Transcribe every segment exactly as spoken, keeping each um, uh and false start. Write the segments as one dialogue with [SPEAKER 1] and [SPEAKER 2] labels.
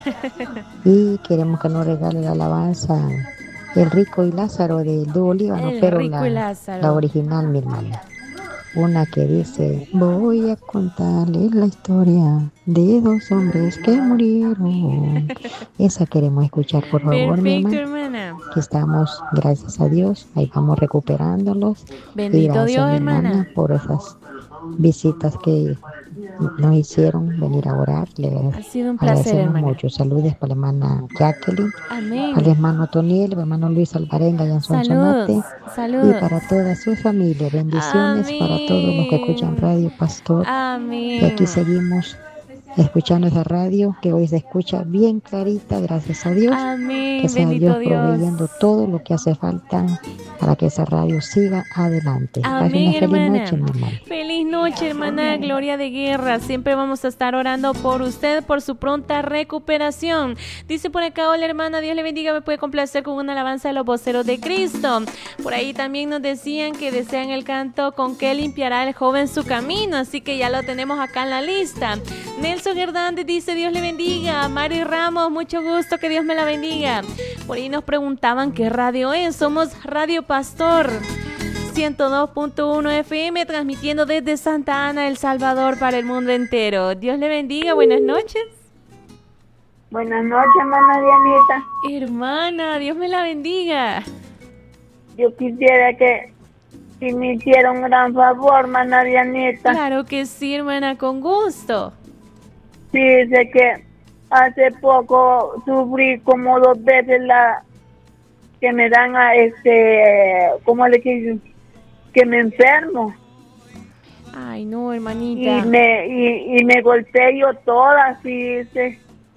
[SPEAKER 1] Y queremos que nos regale la alabanza El Rico y Lázaro del dúo Líbano,
[SPEAKER 2] El
[SPEAKER 1] pero
[SPEAKER 2] Rico y
[SPEAKER 1] la, la
[SPEAKER 2] Lázaro.
[SPEAKER 1] original, mi hermana. Una que dice, voy a contarles la historia de dos hombres que murieron. Esa queremos escuchar, por favor, mi
[SPEAKER 2] Perfecto,
[SPEAKER 1] hermana.
[SPEAKER 2] hermana.
[SPEAKER 1] Que estamos, gracias a Dios, ahí vamos recuperándolos. Y
[SPEAKER 2] Bendito
[SPEAKER 1] gracias,
[SPEAKER 2] Dios,
[SPEAKER 1] mi hermana,
[SPEAKER 2] hermana.
[SPEAKER 1] por esas visitas que nos hicieron venir a orar. Les
[SPEAKER 2] Ha sido un placer,
[SPEAKER 1] agradecemos
[SPEAKER 2] hermana.
[SPEAKER 1] mucho. Saludos para la hermana Jacqueline, para el
[SPEAKER 2] Amén.
[SPEAKER 1] hermano Toniel, el hermano Luis Alvarenga y en
[SPEAKER 2] Saludos,
[SPEAKER 1] Sonsonate, y
[SPEAKER 2] saludos.
[SPEAKER 1] para toda su familia. Bendiciones para todos los que escuchan
[SPEAKER 2] Amén.
[SPEAKER 1] Radio Pastor. Y aquí
[SPEAKER 2] Amén.
[SPEAKER 1] seguimos escuchando esa radio que hoy se escucha bien clarita, gracias a Dios. Que
[SPEAKER 2] Amén.
[SPEAKER 1] sea Dios
[SPEAKER 2] Bendito Dios.
[SPEAKER 1] proveyendo todo lo que hace falta para que esa radio siga adelante. Pase
[SPEAKER 2] Amén,
[SPEAKER 1] una feliz
[SPEAKER 2] hermana.
[SPEAKER 1] noche, mi hermano.
[SPEAKER 2] Feliz noche, hermana Gloria de Guerra. Siempre vamos a estar orando por usted, por su pronta recuperación. Dice por acá, hola hermana, Dios le bendiga, me puede complacer con una alabanza de los voceros de Cristo. Por ahí también nos decían que desean el canto con que limpiará el joven su camino, así que ya lo tenemos acá en la lista. Nelson Hernández dice, Dios le bendiga. Mari Ramos, mucho gusto, que Dios me la bendiga. Por ahí nos preguntaban qué radio es. Somos Radio Pastor ciento dos punto uno F M, transmitiendo desde Santa Ana, El Salvador, para el mundo entero. Dios le bendiga, buenas noches.
[SPEAKER 3] Buenas noches, hermana Dianita.
[SPEAKER 2] Hermana, Dios me la bendiga.
[SPEAKER 3] Yo quisiera que si me hiciera un gran favor, hermana Dianita.
[SPEAKER 2] Claro que sí, hermana, con gusto.
[SPEAKER 3] Dice que hace poco sufrí como dos veces la que me dan a este, ¿cómo le quiero? Que me enfermo.
[SPEAKER 2] Ay, no, hermanita.
[SPEAKER 3] Y me, y, y me golpeé yo toda, fíjese.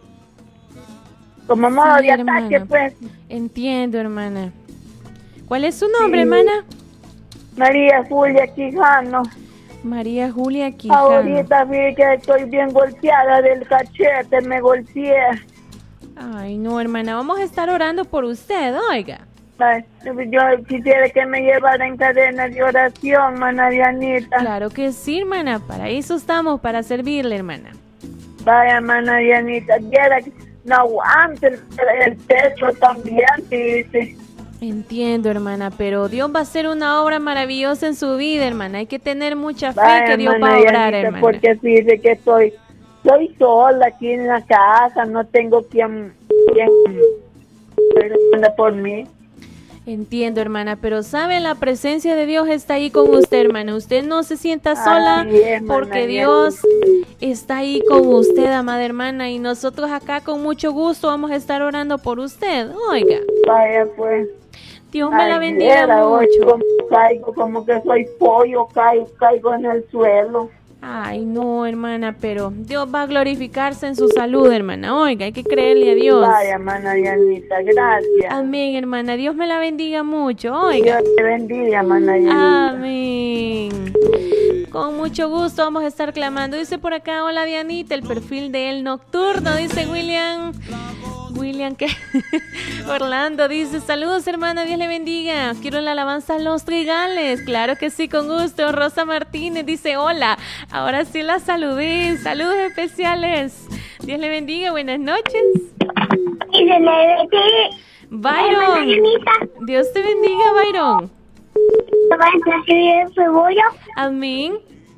[SPEAKER 3] Como modo
[SPEAKER 2] Sí,
[SPEAKER 3] de ataque,
[SPEAKER 2] hermana.
[SPEAKER 3] pues.
[SPEAKER 2] Entiendo, hermana. ¿Cuál es su nombre,
[SPEAKER 3] Sí.
[SPEAKER 2] hermana?
[SPEAKER 3] María Julia Quijano.
[SPEAKER 2] María Julia Quijano.
[SPEAKER 3] Ahorita vi que estoy bien golpeada del cachete, me golpeé.
[SPEAKER 2] Ay, no, hermana, vamos a estar orando por usted, oiga.
[SPEAKER 3] Ay, yo quisiera que me llevara en cadena de oración, hermana Dianita.
[SPEAKER 2] Claro que sí, hermana, para eso estamos, para servirle, hermana.
[SPEAKER 3] Vaya, hermana Dianita, viera que no aguante el, el pecho también, dice.
[SPEAKER 2] Entiendo, hermana, pero Dios va a hacer una obra maravillosa en su vida, hermana. Hay que tener mucha fe
[SPEAKER 3] Vaya,
[SPEAKER 2] que Dios va
[SPEAKER 3] hermana
[SPEAKER 2] a obrar,
[SPEAKER 3] Dianita,
[SPEAKER 2] hermana.
[SPEAKER 3] porque dice que estoy, estoy sola aquí en la casa, no tengo quien, quien anda por mí.
[SPEAKER 2] Entiendo, hermana, pero sabe, la presencia de Dios está ahí con usted, hermana. Usted no se sienta sola,
[SPEAKER 3] Así es, hermana
[SPEAKER 2] porque
[SPEAKER 3] Dianita.
[SPEAKER 2] Dios está ahí con usted, amada hermana, y nosotros acá con mucho gusto vamos a estar orando por usted, oiga.
[SPEAKER 3] Vaya, pues.
[SPEAKER 2] Dios me la
[SPEAKER 3] Ay,
[SPEAKER 2] bendiga
[SPEAKER 3] viera, hoy
[SPEAKER 2] mucho.
[SPEAKER 3] como caigo, como que soy pollo, caigo, caigo en el suelo.
[SPEAKER 2] Ay, no, hermana, pero Dios va a glorificarse en su salud, hermana. Oiga, hay que creerle a Dios.
[SPEAKER 3] Vaya, hermana Dianita, gracias.
[SPEAKER 2] Amén, hermana. Dios me la bendiga mucho. Oiga.
[SPEAKER 3] Dios te bendiga, hermana Dianita.
[SPEAKER 2] Amén. Con mucho gusto vamos a estar clamando. Dice por acá, hola Dianita, el perfil de El Nocturno, dice William. William, ¿qué? Orlando dice, saludos hermana, Dios le bendiga. Quiero la alabanza a Los Trigales. Claro que sí, con gusto. Rosa Martínez dice, hola. Ahora sí la saludé. Saludos especiales. Dios le bendiga, buenas noches.
[SPEAKER 4] Y se le bendiga.
[SPEAKER 2] Byron. Dios te bendiga, Byron.
[SPEAKER 4] Va a escribir seguro.
[SPEAKER 2] Amén.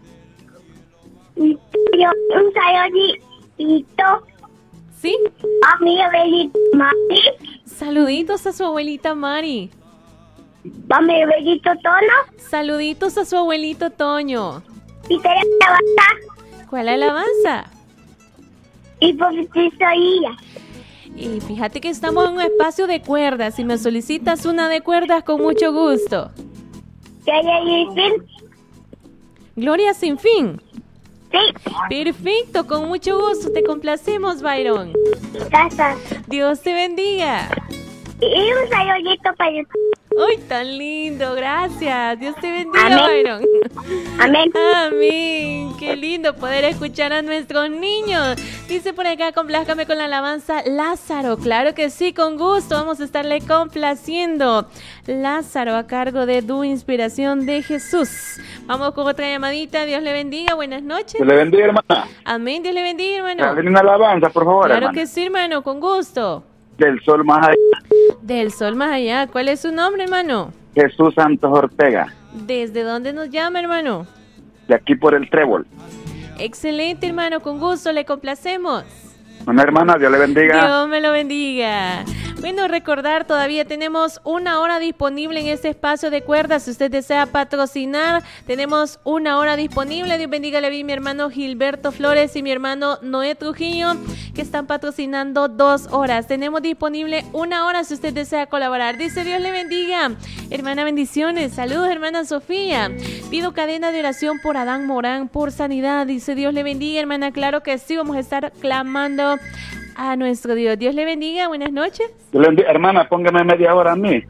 [SPEAKER 4] Y yo un saludito
[SPEAKER 2] ¿Sí?
[SPEAKER 4] a mi abuelita Mari,
[SPEAKER 2] Saluditos a su abuelita Mari.
[SPEAKER 4] a mi abuelito Tono
[SPEAKER 2] Saluditos a su abuelito Toño.
[SPEAKER 4] y te la banda
[SPEAKER 2] ¿Cuál alabanza?
[SPEAKER 4] y por ti soy ella.
[SPEAKER 2] Y fíjate que estamos en un espacio de cuerdas. Si me solicitas una de cuerdas, con mucho gusto.
[SPEAKER 4] Que ella y fin.
[SPEAKER 2] Gloria sin fin.
[SPEAKER 4] Sí,
[SPEAKER 2] Perfecto, con mucho gusto. Te complacemos, Byron.
[SPEAKER 4] casa.
[SPEAKER 2] Dios te bendiga.
[SPEAKER 4] Y un saludito para
[SPEAKER 2] ¡Ay, tan lindo! Gracias. Dios te bendiga,
[SPEAKER 4] Amén.
[SPEAKER 2] Byron.
[SPEAKER 4] Amén.
[SPEAKER 2] Amén. Qué lindo poder escuchar a nuestros niños. Dice por acá, complázcame con la alabanza Lázaro. Claro que sí, con gusto. Vamos a estarle complaciendo. Lázaro a cargo de Tu Inspiración de Jesús. Vamos con otra llamadita. Dios le bendiga. Buenas noches.
[SPEAKER 5] Dios le bendiga, hermana.
[SPEAKER 2] Amén. Dios le bendiga, hermano.
[SPEAKER 5] Dale una alabanza, por favor,
[SPEAKER 2] Claro
[SPEAKER 5] hermana.
[SPEAKER 2] que sí, hermano. Con gusto.
[SPEAKER 5] Del sol más allá.
[SPEAKER 2] Del sol más allá. ¿Cuál es su nombre, hermano?
[SPEAKER 5] Jesús Santos Ortega.
[SPEAKER 2] ¿Desde dónde nos llama, hermano?
[SPEAKER 5] De aquí por el Trébol.
[SPEAKER 2] Excelente, hermano. Con gusto. Le complacemos.
[SPEAKER 5] Una hermana, Dios le bendiga.
[SPEAKER 2] Dios me lo bendiga. Bueno, recordar, todavía tenemos una hora disponible en este espacio de cuerdas. Si usted desea patrocinar, tenemos una hora disponible. Dios bendiga, le vi mi hermano Gilberto Flores y mi hermano Noé Trujillo, que están patrocinando dos horas. Tenemos disponible una hora si usted desea colaborar. Dice Dios le bendiga. Hermana, bendiciones. Saludos, hermana Sofía. Pido cadena de oración por Adán Morán, por sanidad. Dice Dios le bendiga, hermana. Claro que sí, vamos a estar clamando a nuestro Dios. Dios le bendiga. Buenas noches.
[SPEAKER 5] Dios le bendiga. Hermana, póngame media hora a mí.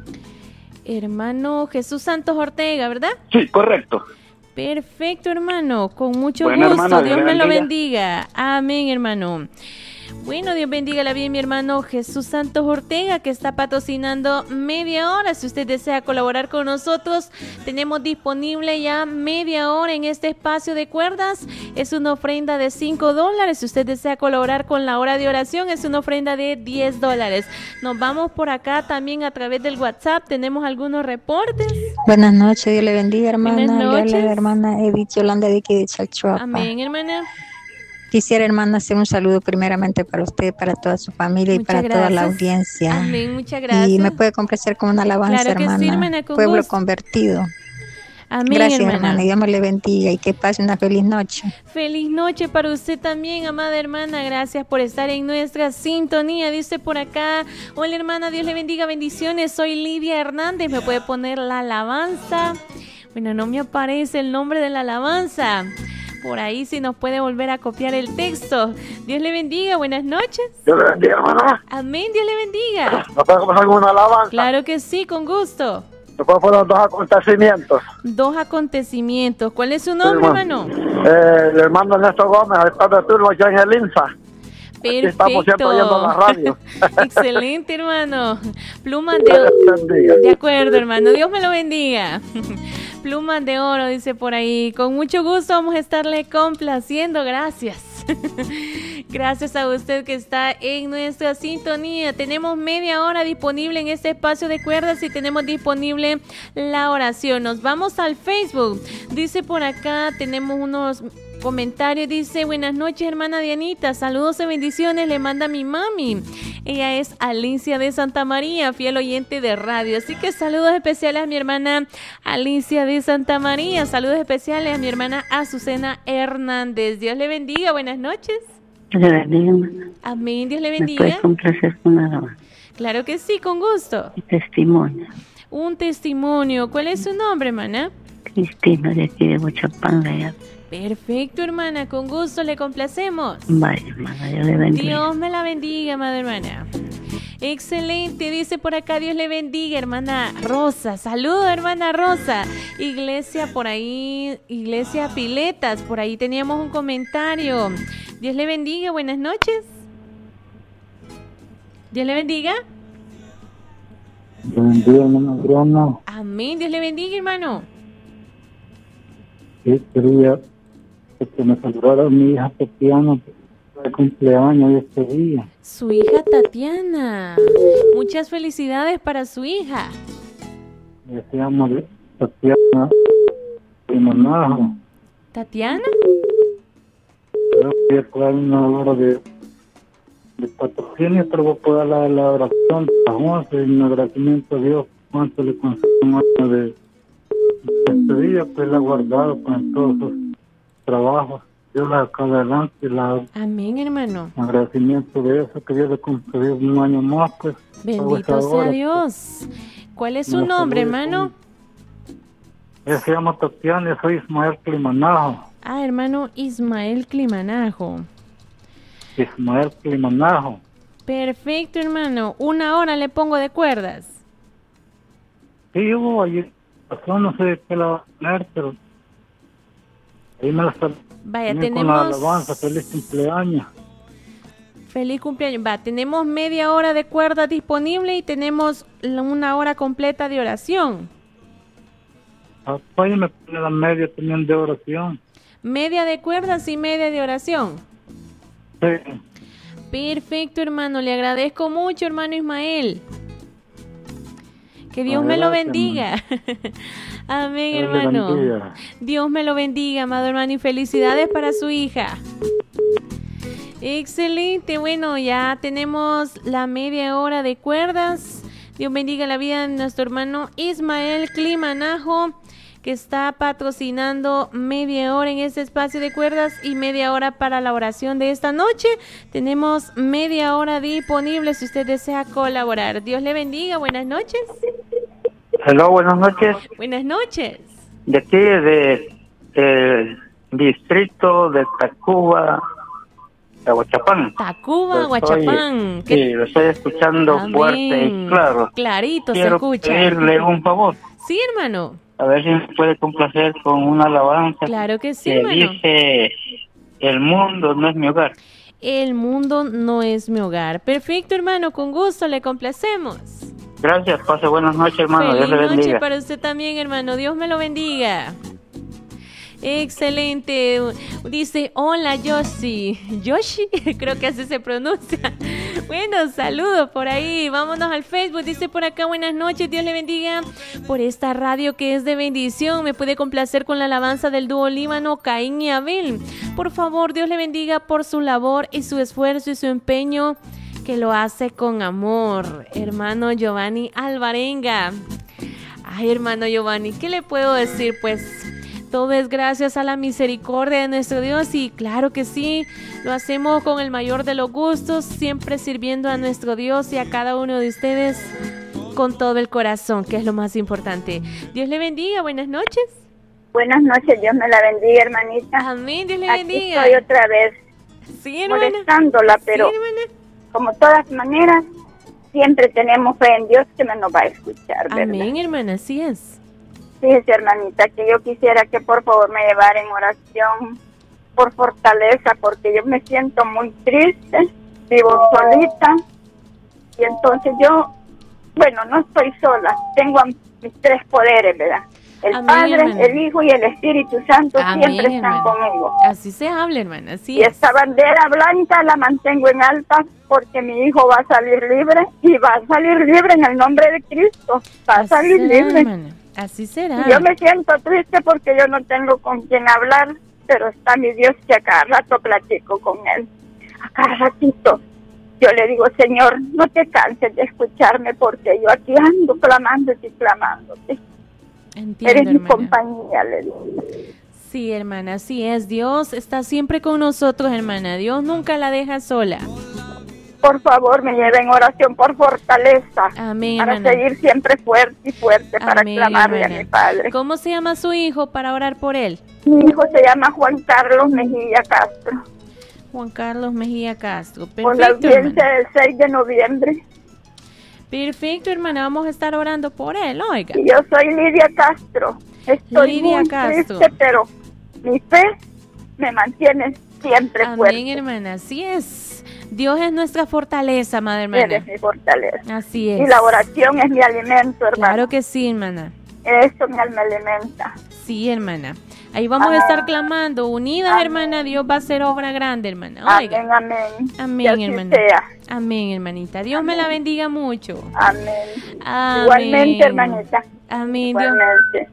[SPEAKER 2] Hermano Jesús Santos Ortega, ¿verdad?
[SPEAKER 5] Sí, correcto.
[SPEAKER 2] Perfecto, hermano. Con mucho
[SPEAKER 5] Bueno,
[SPEAKER 2] gusto.
[SPEAKER 5] hermana,
[SPEAKER 2] Dios
[SPEAKER 5] Dios
[SPEAKER 2] me
[SPEAKER 5] le
[SPEAKER 2] lo
[SPEAKER 5] bendiga.
[SPEAKER 2] bendiga. Amén, hermano. Bueno, Dios bendiga la vida de mi hermano Jesús Santos Ortega, que está patrocinando media hora. Si usted desea colaborar con nosotros, tenemos disponible ya media hora en este espacio de cuerdas. Es una ofrenda de cinco dólares. Si usted desea colaborar con la hora de oración, es una ofrenda de diez dólares. Nos vamos por acá también a través del WhatsApp. Tenemos algunos reportes.
[SPEAKER 1] Buenas noches, Dios le bendiga, hermana.
[SPEAKER 2] Buenas
[SPEAKER 1] Le habla
[SPEAKER 2] noches.
[SPEAKER 1] la hermana Edith Yolanda de aquí de Chalchuapa.
[SPEAKER 2] Amén, hermana.
[SPEAKER 1] Quisiera, hermana, hacer un saludo primeramente para usted, para toda su familia y
[SPEAKER 2] Muchas
[SPEAKER 1] para toda la
[SPEAKER 2] gracias.
[SPEAKER 1] audiencia.
[SPEAKER 2] Amén, muchas gracias.
[SPEAKER 1] Y me puede complacer con una alabanza,
[SPEAKER 2] Claro que sí,
[SPEAKER 1] hermana.
[SPEAKER 2] hermana, con
[SPEAKER 1] Pueblo
[SPEAKER 2] gusto.
[SPEAKER 1] convertido.
[SPEAKER 2] Amén,
[SPEAKER 1] Gracias,
[SPEAKER 2] hermana.
[SPEAKER 1] hermana. Dios me le bendiga y que pase una feliz noche.
[SPEAKER 2] Feliz noche para usted también, amada hermana. Gracias por estar en nuestra sintonía. Dice por acá, hola hermana, Dios le bendiga, bendiciones. Soy Lidia Hernández. ¿Me puede poner la alabanza? Bueno, no me aparece el nombre de la alabanza. Por ahí si nos puede volver a copiar el texto. Dios le bendiga, buenas noches.
[SPEAKER 5] Dios le bendiga, hermana.
[SPEAKER 2] Amén, Dios le bendiga.
[SPEAKER 5] ¿No puedo comenzar con una alabanza?
[SPEAKER 2] Claro que sí, con gusto.
[SPEAKER 5] ¿No puedo poner dos acontecimientos?
[SPEAKER 2] Dos acontecimientos. ¿Cuál es su nombre, hermano?
[SPEAKER 5] Eh, el hermano Ernesto Gómez, está de turno aquí en el INSA. Aquí estamos siempre oyendo la radio.
[SPEAKER 2] Excelente, hermano. Plumas
[SPEAKER 5] Dios
[SPEAKER 2] de
[SPEAKER 5] les bendiga.
[SPEAKER 2] De acuerdo, hermano. Dios me lo bendiga. Plumas de oro, dice por ahí. Con mucho gusto vamos a estarle complaciendo. Gracias. Gracias a usted que está en nuestra sintonía. Tenemos media hora disponible en este espacio de cuerdas y tenemos disponible la oración. Nos vamos al Facebook. Dice por acá, tenemos unos comentarios. Dice, buenas noches, hermana Dianita. Saludos y bendiciones. Le manda mi mami. Ella es Alicia de Santa María, fiel oyente de radio. Así que saludos especiales a mi hermana Alicia de Santa María. Saludos especiales a mi hermana Azucena Hernández. Dios le bendiga. Buenas noches.
[SPEAKER 6] Dios le bendiga, hermana.
[SPEAKER 2] Amén. Dios le
[SPEAKER 6] ¿Me
[SPEAKER 2] bendiga.
[SPEAKER 6] puede complacer con una alabanza?
[SPEAKER 2] Claro que sí, con gusto.
[SPEAKER 6] Mi testimonio.
[SPEAKER 2] Un testimonio. ¿Cuál es su nombre, hermana?
[SPEAKER 6] Cristina, de aquí de Bochapanga, ya.
[SPEAKER 2] Perfecto, hermana. Con gusto le complacemos.
[SPEAKER 6] Vaya, hermana, Dios le bendiga.
[SPEAKER 2] Dios me la bendiga, amada hermana. Excelente, dice por acá, Dios le bendiga, hermana Rosa. Saludos, hermana Rosa. Iglesia por ahí, Iglesia Piletas, por ahí teníamos un comentario. Dios le bendiga, buenas noches. Dios le bendiga.
[SPEAKER 7] Dios bendiga, hermano Adriano.
[SPEAKER 2] Amén, Dios le bendiga, hermano.
[SPEAKER 7] Sí, quería que me saludara a mi hija Tatiana, de cumpleaños este día.
[SPEAKER 2] Su hija Tatiana. Muchas felicidades para su hija.
[SPEAKER 7] Ella se llama Tatiana Limanajo.
[SPEAKER 2] ¿Tatiana?
[SPEAKER 7] Creo que ella puede dar una hora de, de patrocinio, pero voy a poder dar la oración a Juan, en agradecimiento a Dios, cuánto le concedió un año de este día, pues la ha guardado con todos sus trabajos. Dios la saca adelante y la
[SPEAKER 2] Amén, hermano.
[SPEAKER 7] agradecimiento de eso, que Dios le concedió un año más, pues.
[SPEAKER 2] Bendito sea Dios. ¿Cuál es su
[SPEAKER 7] No,
[SPEAKER 2] nombre,
[SPEAKER 7] saludos.
[SPEAKER 2] hermano?
[SPEAKER 7] Ella se llama Tatiana, yo soy Ismael Climanajo.
[SPEAKER 2] Ah, hermano Ismael Climanajo.
[SPEAKER 7] Ismael Climanajo.
[SPEAKER 2] Perfecto, hermano. Una hora le pongo de cuerdas.
[SPEAKER 7] Sí, hubo ayer, no sé qué la va a poner, pero ahí me la está.
[SPEAKER 2] Vaya,
[SPEAKER 7] con
[SPEAKER 2] tenemos...
[SPEAKER 7] la alabanza, feliz cumpleaños.
[SPEAKER 2] Feliz cumpleaños. Va, tenemos media hora de cuerda disponible y tenemos una hora completa de oración.
[SPEAKER 7] Apoyo me pone la media también de oración.
[SPEAKER 2] Media de cuerdas y media de oración.
[SPEAKER 7] Sí.
[SPEAKER 2] Perfecto, hermano. Le agradezco mucho, hermano Ismael. Que Dios
[SPEAKER 7] Ay,
[SPEAKER 2] me lo
[SPEAKER 7] gracias,
[SPEAKER 2] bendiga. Amén,
[SPEAKER 7] Dios le
[SPEAKER 2] hermano.
[SPEAKER 7] bendiga.
[SPEAKER 2] Dios me lo bendiga, amado hermano, y felicidades para su hija. Excelente. Bueno, ya tenemos la media hora de cuerdas. Dios bendiga la vida de nuestro hermano Ismael Climanajo, que está patrocinando media hora en este espacio de cuerdas y media hora para la oración de esta noche. Tenemos media hora disponible si usted desea colaborar. Dios le bendiga. Buenas noches.
[SPEAKER 5] Hello, buenas noches.
[SPEAKER 2] Buenas noches.
[SPEAKER 5] De aquí, de el distrito de Tacuba, de Huachapán.
[SPEAKER 2] Tacuba, Huachapán.
[SPEAKER 5] Sí, lo estoy escuchando. Amén. Fuerte y claro.
[SPEAKER 2] Clarito.
[SPEAKER 5] Quiero
[SPEAKER 2] se escucha.
[SPEAKER 5] pedirle un favor.
[SPEAKER 2] Sí, hermano.
[SPEAKER 5] A ver si me puede complacer con una alabanza.
[SPEAKER 2] Claro que sí,
[SPEAKER 5] que
[SPEAKER 2] hermano.
[SPEAKER 5] Dice, el mundo no es mi hogar.
[SPEAKER 2] El mundo no es mi hogar. Perfecto, hermano, con gusto le complacemos.
[SPEAKER 5] Gracias, pase buenas noches, hermano.
[SPEAKER 2] Feliz
[SPEAKER 5] Dios le bendiga.
[SPEAKER 2] noche para usted también, hermano. Dios me lo bendiga. Excelente. Dice, hola, Yoshi. Yoshi, creo que así se pronuncia. Bueno, saludos por ahí. Vámonos al Facebook. Dice por acá, buenas noches. Dios le bendiga por esta radio que es de bendición. Me puede complacer con la alabanza del dúo Líbano, Caín y Abel. Por favor, Dios le bendiga por su labor y su esfuerzo y su empeño, que lo hace con amor. Hermano Giovanni Alvarenga. Ay, hermano Giovanni, ¿qué le puedo decir? Pues todo es gracias a la misericordia de nuestro Dios, y claro que sí, lo hacemos con el mayor de los gustos, siempre sirviendo a nuestro Dios y a cada uno de ustedes con todo el corazón, que es lo más importante. Dios le bendiga, buenas noches.
[SPEAKER 4] Buenas noches, Dios me la bendiga, hermanita.
[SPEAKER 2] Amén, Dios le
[SPEAKER 4] Aquí
[SPEAKER 2] bendiga.
[SPEAKER 4] estoy otra vez
[SPEAKER 2] sí, hermana.
[SPEAKER 4] molestándola, pero
[SPEAKER 2] sí, hermana.
[SPEAKER 4] Como todas maneras, siempre tenemos fe en Dios que me nos va a escuchar, ¿verdad?
[SPEAKER 2] Amén, hermana, así es.
[SPEAKER 4] Fíjese, hermanita, que yo quisiera que por favor me llevara en oración por fortaleza, porque yo me siento muy triste, vivo solita, y entonces yo, bueno, no estoy sola, tengo mis tres poderes, ¿verdad? El
[SPEAKER 2] Amén,
[SPEAKER 4] Padre,
[SPEAKER 2] hermana.
[SPEAKER 4] el Hijo y el Espíritu Santo. Amén, siempre están
[SPEAKER 2] hermana.
[SPEAKER 4] conmigo.
[SPEAKER 2] Así se habla, hermana, así
[SPEAKER 4] y
[SPEAKER 2] es.
[SPEAKER 4] esta bandera blanca la mantengo en alta porque mi hijo va a salir libre, y va a salir libre en el nombre de Cristo, va a
[SPEAKER 2] Así
[SPEAKER 4] salir
[SPEAKER 2] será,
[SPEAKER 4] libre.
[SPEAKER 2] hermana. Así será.
[SPEAKER 4] Y yo me siento triste porque yo no tengo con quién hablar, pero está mi Dios, que a cada rato platico con él. A cada ratito yo le digo, Señor, no te canses de escucharme, porque yo aquí ando clamándote y clamándote.
[SPEAKER 2] Entiendo,
[SPEAKER 4] Eres mi
[SPEAKER 2] hermana.
[SPEAKER 4] compañía, le digo.
[SPEAKER 2] Sí, hermana, así es. Dios está siempre con nosotros, hermana. Dios nunca la deja sola.
[SPEAKER 4] Por favor, me lleve en oración por fortaleza.
[SPEAKER 2] Amén,
[SPEAKER 4] para
[SPEAKER 2] hermana.
[SPEAKER 4] seguir siempre fuerte y fuerte, para
[SPEAKER 2] Amén,
[SPEAKER 4] clamarle
[SPEAKER 2] hermana.
[SPEAKER 4] a mi Padre.
[SPEAKER 2] ¿Cómo se llama su hijo para orar por él?
[SPEAKER 4] Mi hijo se llama Juan Carlos Mejía Castro.
[SPEAKER 2] Juan Carlos Mejía Castro.
[SPEAKER 4] Por la
[SPEAKER 2] Perfecto,
[SPEAKER 4] audiencia
[SPEAKER 2] hermana.
[SPEAKER 4] del seis de noviembre.
[SPEAKER 2] Perfecto, hermana. Vamos a estar orando por él, oiga.
[SPEAKER 4] Y yo soy Lidia Castro. Estoy
[SPEAKER 2] Lidia
[SPEAKER 4] muy
[SPEAKER 2] Castro.
[SPEAKER 4] triste, pero mi fe me mantiene siempre
[SPEAKER 2] Amén,
[SPEAKER 4] fuerte.
[SPEAKER 2] hermana. Así es. Dios es nuestra fortaleza, madre hermana.
[SPEAKER 4] Eres mi fortaleza.
[SPEAKER 2] Así es.
[SPEAKER 4] Y la oración es mi alimento, hermano.
[SPEAKER 2] Claro que sí, hermana.
[SPEAKER 4] Eso mi alma alimenta.
[SPEAKER 2] Sí, hermana. Ahí vamos
[SPEAKER 4] Amén.
[SPEAKER 2] a estar clamando. Unidas,
[SPEAKER 4] Amén.
[SPEAKER 2] hermana, Dios va a hacer obra grande, hermana. Oiga.
[SPEAKER 4] Amén, amén.
[SPEAKER 2] Amén,
[SPEAKER 4] Que así
[SPEAKER 2] hermana.
[SPEAKER 4] sea.
[SPEAKER 2] Amén, hermanita. Dios
[SPEAKER 4] Amén.
[SPEAKER 2] me la bendiga mucho.
[SPEAKER 4] Amén.
[SPEAKER 2] Amén.
[SPEAKER 4] Igualmente, hermanita.
[SPEAKER 2] Amén, Dios.
[SPEAKER 4] Igualmente.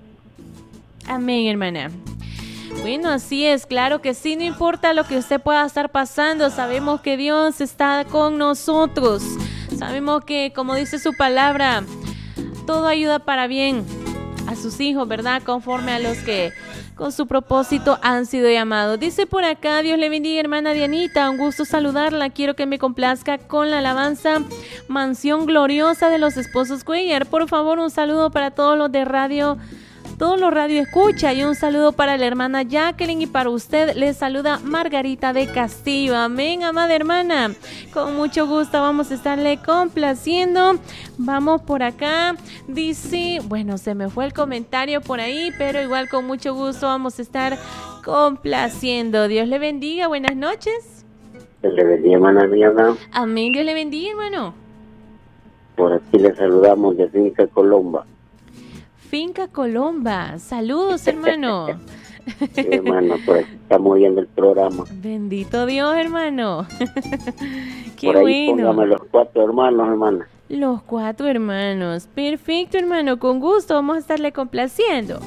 [SPEAKER 2] Amén, hermana. Bueno, así es, claro que sí, no importa lo que usted pueda estar pasando, sabemos que Dios está con nosotros. Sabemos que, como dice su palabra, todo ayuda para bien a sus hijos, ¿verdad? Conforme a los que con su propósito han sido llamados. Dice por acá, Dios le bendiga, hermana Dianita, un gusto saludarla. Quiero que me complazca con la alabanza Mansión Gloriosa de los Esposos Cuellar. Por favor, un saludo para todos los de radio, todos los radio escucha, y un saludo para la hermana Jacqueline, y para usted les saluda Margarita de Castillo. Amén, amada hermana. Con mucho gusto vamos a estarle complaciendo. Vamos por acá. Dice, bueno, se me fue el comentario por ahí, pero igual con mucho gusto vamos a estar complaciendo. Dios le bendiga, buenas noches.
[SPEAKER 8] Dios le bendiga, hermana mía.
[SPEAKER 2] Amén, Dios le bendiga, hermano.
[SPEAKER 8] Por aquí le saludamos de Finca Colomba.
[SPEAKER 2] Finca Colomba, saludos, hermano.
[SPEAKER 8] Sí, hermano, pues estamos viendo el programa.
[SPEAKER 2] Bendito Dios, hermano. Qué
[SPEAKER 8] por ahí
[SPEAKER 2] bueno.
[SPEAKER 8] Póngame los cuatro hermanos, hermana.
[SPEAKER 2] Los cuatro hermanos. Perfecto, hermano. Con gusto vamos a estarle complaciendo.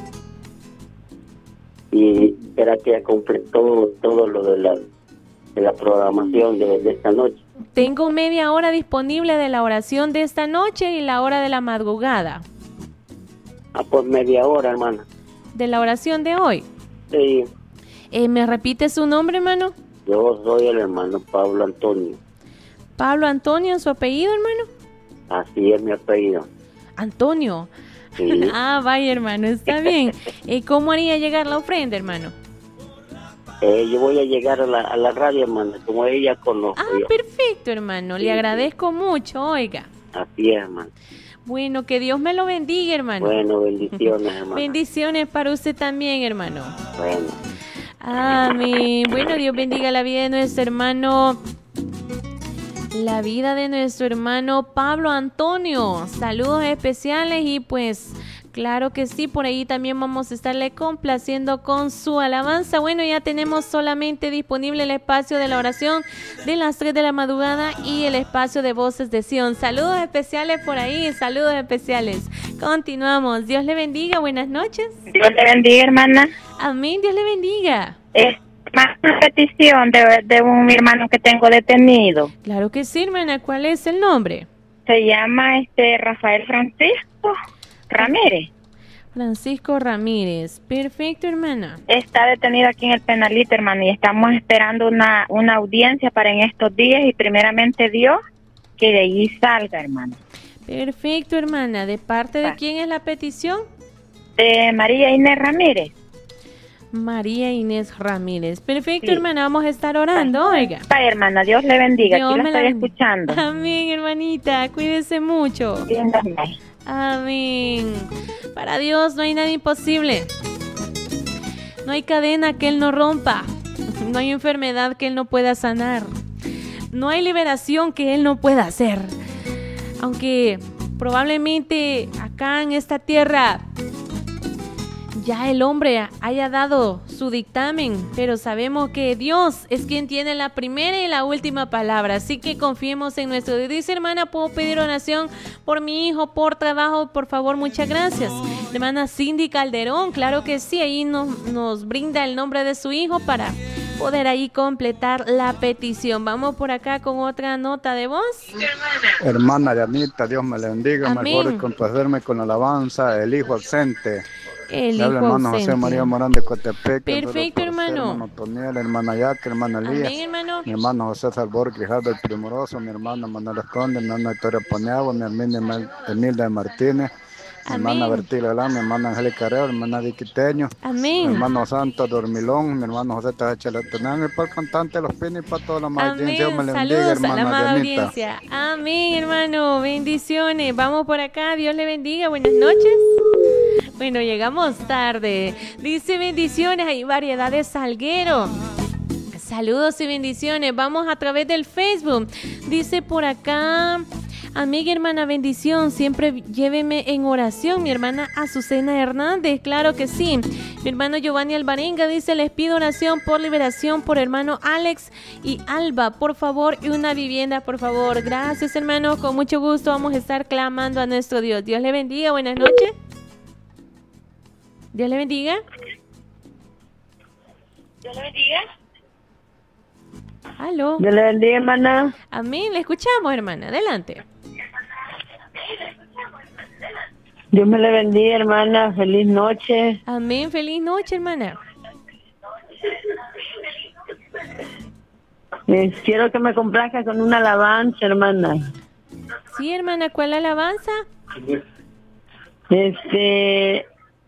[SPEAKER 8] Y espera que ya completó todo lo de la, de la programación de, de esta noche.
[SPEAKER 2] Tengo media hora disponible de la oración de esta noche y la hora de la madrugada.
[SPEAKER 8] Ah, pues media hora, hermana.
[SPEAKER 2] ¿De la oración de hoy?
[SPEAKER 8] Sí.
[SPEAKER 2] Eh, ¿Me repite su nombre, hermano?
[SPEAKER 8] Yo soy el hermano Pablo Antonio.
[SPEAKER 2] ¿Pablo Antonio, su apellido, hermano?
[SPEAKER 8] Así es mi apellido.
[SPEAKER 2] Antonio.
[SPEAKER 8] Sí.
[SPEAKER 2] Ah, vaya, hermano, está bien. ¿Y cómo haría llegar la ofrenda, hermano?
[SPEAKER 8] Eh, yo voy a llegar a la, a la radio, hermano, como ella conozco.
[SPEAKER 2] Ah,
[SPEAKER 8] yo.
[SPEAKER 2] Perfecto, hermano.
[SPEAKER 8] Sí,
[SPEAKER 2] Le agradezco sí. mucho, oiga.
[SPEAKER 8] Así es, hermano.
[SPEAKER 2] Bueno, que Dios me lo bendiga, hermano.
[SPEAKER 8] Bueno, bendiciones, hermano.
[SPEAKER 2] Bendiciones para usted también, hermano.
[SPEAKER 8] Bueno.
[SPEAKER 2] Amén. Bueno, Dios bendiga la vida de nuestro hermano, la vida de nuestro hermano Pablo Antonio. Saludos especiales y pues claro que sí, por ahí también vamos a estarle complaciendo con su alabanza. Bueno, ya tenemos solamente disponible el espacio de la oración de las tres de la madrugada y el espacio de Voces de Sion. Saludos especiales por ahí, saludos especiales. Continuamos. Dios le bendiga, buenas noches.
[SPEAKER 4] Dios le bendiga, hermana.
[SPEAKER 2] Amén, Dios le bendiga.
[SPEAKER 4] Es más una petición de, de un hermano que tengo detenido.
[SPEAKER 2] Claro que sí, hermana. ¿Cuál es el nombre?
[SPEAKER 4] Se llama este Rafael Francisco Ramírez.
[SPEAKER 2] Francisco Ramírez. Perfecto, hermana.
[SPEAKER 4] Está detenido aquí en el penalito, hermano, y estamos esperando una, una audiencia para en estos días y primeramente Dios que de allí salga, hermano.
[SPEAKER 2] Perfecto, hermana. ¿De parte de quién es la petición?
[SPEAKER 4] De María Inés Ramírez.
[SPEAKER 2] María Inés Ramírez. Perfecto, sí. Hermana, vamos a estar orando,
[SPEAKER 4] Ay,
[SPEAKER 2] oiga.
[SPEAKER 4] Ay, hermana, Dios le bendiga,
[SPEAKER 2] Dios
[SPEAKER 4] aquí la estoy
[SPEAKER 2] la...
[SPEAKER 4] escuchando.
[SPEAKER 2] Amén, hermanita, cuídese mucho.
[SPEAKER 4] Bien,
[SPEAKER 2] amén. Para Dios no hay nada imposible. No hay cadena que Él no rompa. No hay enfermedad que Él no pueda sanar. No hay liberación que Él no pueda hacer. Aunque probablemente acá en esta tierra ya el hombre haya dado su dictamen, pero sabemos que Dios es quien tiene la primera y la última palabra, así que confiemos en nuestro Dios. Dice, hermana, ¿puedo pedir oración por mi hijo, por trabajo? Por favor, muchas gracias. Hermana Cindy Calderón, claro que sí, ahí nos, nos brinda el nombre de su hijo para poder ahí completar la petición. Vamos por acá con otra nota de voz.
[SPEAKER 7] Hermana Yanita, Dios me la bendiga.
[SPEAKER 2] Amén.
[SPEAKER 7] Mejor es complacerme con la alabanza, el hijo ausente.
[SPEAKER 2] El
[SPEAKER 7] Le habla
[SPEAKER 2] hijo
[SPEAKER 7] hermano
[SPEAKER 2] ausente.
[SPEAKER 7] José María Morán de Cotepec.
[SPEAKER 2] Perfecto, hermano.
[SPEAKER 7] Hermano Toniel, hermana Yaque, hermana Elías.
[SPEAKER 2] Amén, hermano.
[SPEAKER 7] Mi hermano José Salvador Grijaldo el Primoroso, mi hermana Manuel Esconde, mi hermana Victoria Poniagua, mi hermana Emilda Martínez, mi
[SPEAKER 2] Amén.
[SPEAKER 7] hermana Bertila Galán, mi hermana Angélica Areo, mi hermana Diquiteño,
[SPEAKER 2] Amén.
[SPEAKER 7] mi hermano Santo Dormilón, mi hermano José Tajachelatón, y para el cantante Los Pinos y para toda la más audiencia. Dios me le bendiga,
[SPEAKER 2] Saludos a la
[SPEAKER 7] hermana
[SPEAKER 2] amada
[SPEAKER 7] Yanita.
[SPEAKER 2] audiencia. Amén, hermano. Bendiciones. Vamos por acá. Dios le bendiga. Buenas noches. Bueno, llegamos tarde. Dice bendiciones. Hay variedad de salguero. Saludos y bendiciones. Vamos a través del Facebook. Dice por acá... Amiga, hermana, bendición, siempre lléveme en oración. Mi hermana Azucena Hernández, claro que sí. Mi hermano Giovanni Alvarenga dice, les pido oración por liberación por hermano Alex y Alba, por favor, y una vivienda, por favor. Gracias, hermano, con mucho gusto vamos a estar clamando a nuestro Dios. Dios le bendiga, buenas noches. Dios le bendiga.
[SPEAKER 4] Dios le bendiga.
[SPEAKER 2] Aló.
[SPEAKER 3] Dios le bendiga, hermana.
[SPEAKER 2] Amén, le escuchamos, hermana, adelante.
[SPEAKER 3] Dios me le bendiga, hermana. Feliz noche.
[SPEAKER 2] Amén, feliz noche, hermana.
[SPEAKER 3] Eh, quiero que me complazca con una alabanza, hermana.
[SPEAKER 2] Sí, hermana, ¿cuál alabanza?
[SPEAKER 3] Este...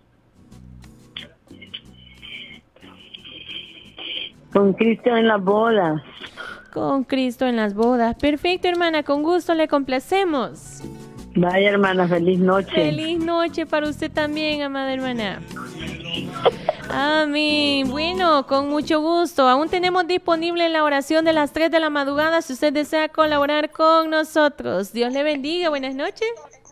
[SPEAKER 3] Con Cristo en las bodas.
[SPEAKER 2] Con Cristo en las bodas. Perfecto, hermana, con gusto le complacemos.
[SPEAKER 6] Vaya, hermana, feliz noche.
[SPEAKER 2] Feliz noche para usted también, amada hermana. Amén. Bueno, con mucho gusto. Aún tenemos disponible la oración de las tres de la madrugada si usted desea colaborar con nosotros. Dios le bendiga. Buenas noches.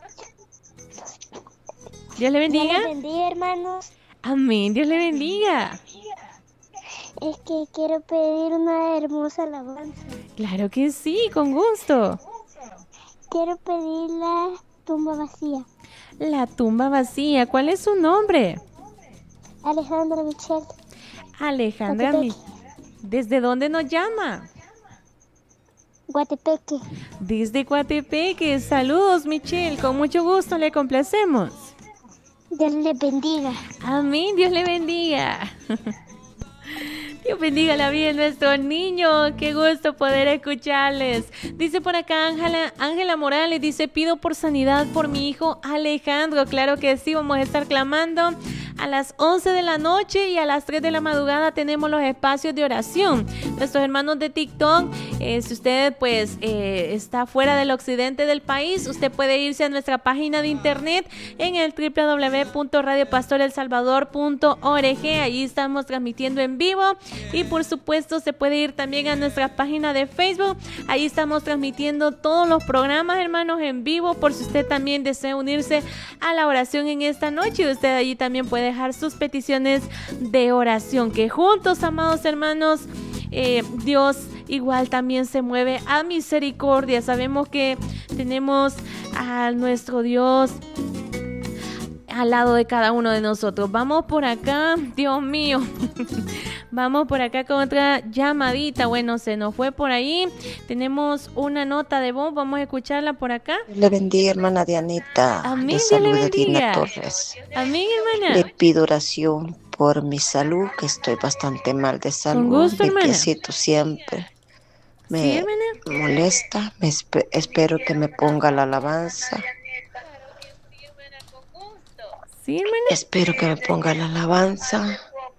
[SPEAKER 2] Dios le bendiga.
[SPEAKER 9] Dios le bendiga, hermanos.
[SPEAKER 2] Amén. Dios le bendiga.
[SPEAKER 9] Es que quiero pedir una hermosa alabanza.
[SPEAKER 2] Claro que sí, con gusto.
[SPEAKER 9] Quiero pedir la tumba vacía.
[SPEAKER 2] La tumba vacía. ¿Cuál es su nombre?
[SPEAKER 9] Alejandra Michelle.
[SPEAKER 2] Alejandra Michelle. ¿Desde dónde nos llama?
[SPEAKER 9] Guatepeque.
[SPEAKER 2] Desde Guatepeque. Saludos, Michelle. Con mucho gusto le complacemos.
[SPEAKER 9] Dios le bendiga.
[SPEAKER 2] Amén. Dios le bendiga. Dios bendiga la vida de nuestros niños. Qué gusto poder escucharles. Dice por acá Ángela, Ángela Morales, dice, pido por sanidad por mi hijo Alejandro. Claro que sí, vamos a estar clamando a las once de la noche y a las tres de la madrugada tenemos los espacios de oración. Nuestros hermanos de TikTok, eh, si usted pues eh, está fuera del occidente del país, usted puede irse a nuestra página de internet en el doble u doble u doble u punto radio pastor el salvador punto org. Allí estamos transmitiendo en vivo y por supuesto se puede ir también a nuestra página de Facebook. Ahí estamos transmitiendo todos los programas, hermanos, en vivo, por si usted también desea unirse a la oración en esta noche. Usted allí también puede dejar sus peticiones de oración, que juntos, amados hermanos, eh, Dios igual también se mueve a misericordia. Sabemos que tenemos a nuestro Dios al lado de cada uno de nosotros. Vamos por acá, Dios mío. Vamos por acá con otra llamadita. Bueno, se nos fue por ahí. Tenemos una nota de voz. Vamos a escucharla por acá.
[SPEAKER 10] Le bendiga, hermana Dianita.
[SPEAKER 2] Amén.
[SPEAKER 10] Le
[SPEAKER 2] Dios
[SPEAKER 10] saluda
[SPEAKER 2] le bendiga.
[SPEAKER 10] Dina Torres.
[SPEAKER 2] Amén, hermana.
[SPEAKER 10] Le pido oración por mi salud, que estoy bastante mal de salud.
[SPEAKER 2] Con gusto,
[SPEAKER 10] mi
[SPEAKER 2] hermana.
[SPEAKER 10] piecito siempre me
[SPEAKER 2] Sí, hermana.
[SPEAKER 10] molesta. Me espe- espero que me ponga la alabanza.
[SPEAKER 2] Sí, hermana.
[SPEAKER 10] Espero que me ponga la alabanza.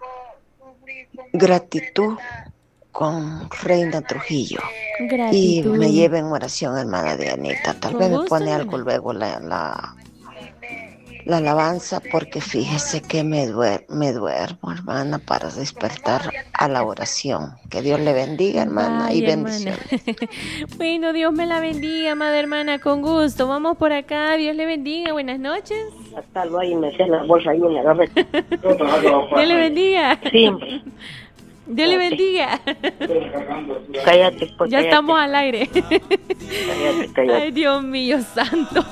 [SPEAKER 10] Gratitud con Reina Trujillo.
[SPEAKER 2] Gratitud.
[SPEAKER 10] Y me lleve en oración, hermana Dianita. Tal
[SPEAKER 2] Con
[SPEAKER 10] vez me
[SPEAKER 2] gusto,
[SPEAKER 10] pone
[SPEAKER 2] hermana.
[SPEAKER 10] algo luego la, la, la alabanza, porque fíjese que me, duer, me duermo, hermana, para despertar a la oración. Que Dios le bendiga, hermana,
[SPEAKER 2] Ay,
[SPEAKER 10] y
[SPEAKER 2] hermana.
[SPEAKER 10] bendiciones.
[SPEAKER 2] Bueno, Dios me la bendiga, amada hermana, con gusto. Vamos por acá, Dios le bendiga, buenas noches.
[SPEAKER 11] Hasta luego y me echas la bolsa ahí en la gaveta.
[SPEAKER 2] Dios le bendiga.
[SPEAKER 11] Sí.
[SPEAKER 2] Dios le bendiga.
[SPEAKER 11] Cállate, pues.
[SPEAKER 2] Ya
[SPEAKER 11] cállate.
[SPEAKER 2] estamos al aire.
[SPEAKER 11] Cállate, cállate.
[SPEAKER 2] Ay, Dios mío santo.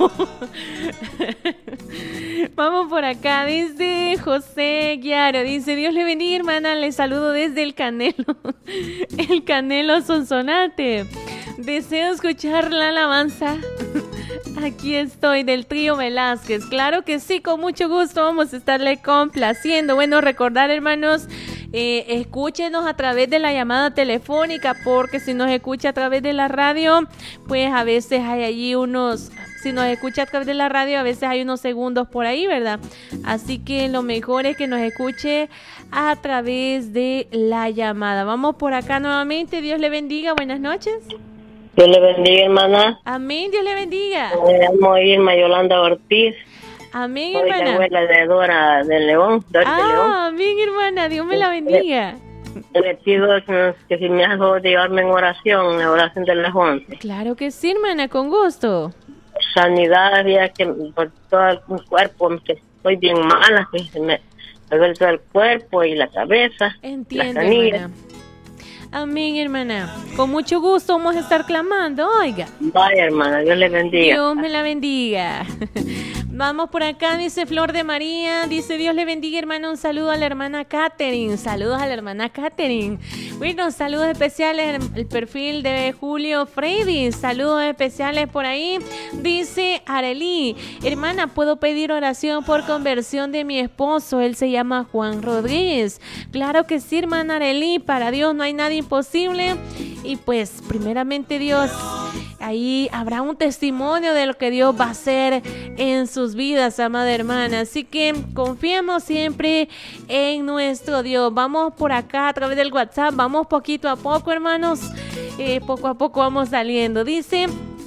[SPEAKER 2] Vamos por acá, dice José Guiaro, dice, Dios le bendiga, hermana, le saludo desde el Canelo, el Canelo Sonsonate. Deseo escuchar la alabanza. Aquí estoy, del trío Velázquez. Claro que sí, con mucho gusto vamos a estarle complaciendo. Bueno, recordar, hermanos, eh, escúchenos a través de la llamada telefónica, porque si nos escucha a través de la radio, pues a veces hay allí unos... Si nos escucha a través de la radio, a veces hay unos segundos por ahí, ¿verdad? Así que lo mejor es que nos escuche a través de la llamada. Vamos por acá nuevamente. Dios le bendiga. Buenas noches.
[SPEAKER 11] Dios le bendiga, hermana.
[SPEAKER 2] Amén. Dios le bendiga.
[SPEAKER 11] Me llamo Irma Yolanda Ortiz.
[SPEAKER 2] Amén,
[SPEAKER 11] Soy la
[SPEAKER 2] hermana.
[SPEAKER 11] abuela de Dora de León. Dora de León.
[SPEAKER 2] Ah, amén, hermana. Dios me la bendiga.
[SPEAKER 11] Le pido que, que si me hago llevarme en oración, en la oración de las once.
[SPEAKER 2] Claro que sí, hermana, con gusto.
[SPEAKER 11] Sanidad, ya que por todo el cuerpo, que estoy bien mala, que se me me duele todo el cuerpo y la cabeza.
[SPEAKER 2] Entiendo,
[SPEAKER 11] las canillas.
[SPEAKER 2] hermana. Amén, hermana. Con mucho gusto vamos a estar clamando, oiga.
[SPEAKER 11] Vaya, hermana, Dios le bendiga.
[SPEAKER 2] Dios me la bendiga. Vamos por acá, dice Flor de María, dice Dios le bendiga, hermana, un saludo a la hermana Catherine, saludos a la hermana Catherine. Bueno, saludos especiales, el perfil de Julio Freddy, saludos especiales por ahí, dice Arely, hermana, ¿puedo pedir oración por conversión de mi esposo? Él se llama Juan Rodríguez. Claro que sí, hermana Arely, para Dios no hay nada imposible, y pues primeramente Dios, ahí habrá un testimonio de lo que Dios va a hacer en sus vidas, amada hermana. Así que confiemos siempre en nuestro Dios. Vamos por acá a través del WhatsApp. Vamos poquito a poco, hermanos. Eh, poco a poco vamos saliendo. Dice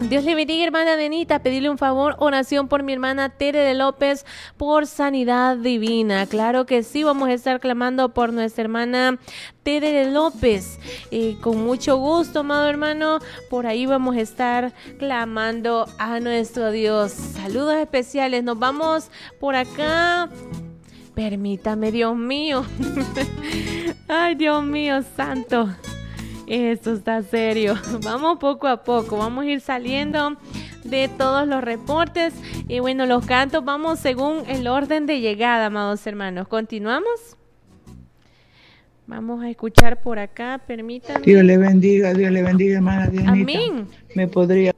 [SPEAKER 2] Dios le bendiga, hermana Denita. Pedirle un favor, oración por mi hermana Tere de López por sanidad divina. Claro que sí, vamos a estar clamando por nuestra hermana Tere de López. Eh, con mucho gusto, amado hermano. Por ahí vamos a estar clamando a nuestro Dios. Saludos especiales. Nos vamos por acá. Permítame, Dios mío. Ay, Dios mío santo. Esto está serio. Vamos poco a poco, vamos a ir saliendo de todos los reportes. Y bueno, los cantos vamos según el orden de llegada, amados hermanos. ¿Continuamos? Vamos a escuchar por acá, permítanme.
[SPEAKER 12] Dios le bendiga, Dios le bendiga, hermana Dianita.
[SPEAKER 2] Amén.
[SPEAKER 12] Me podría...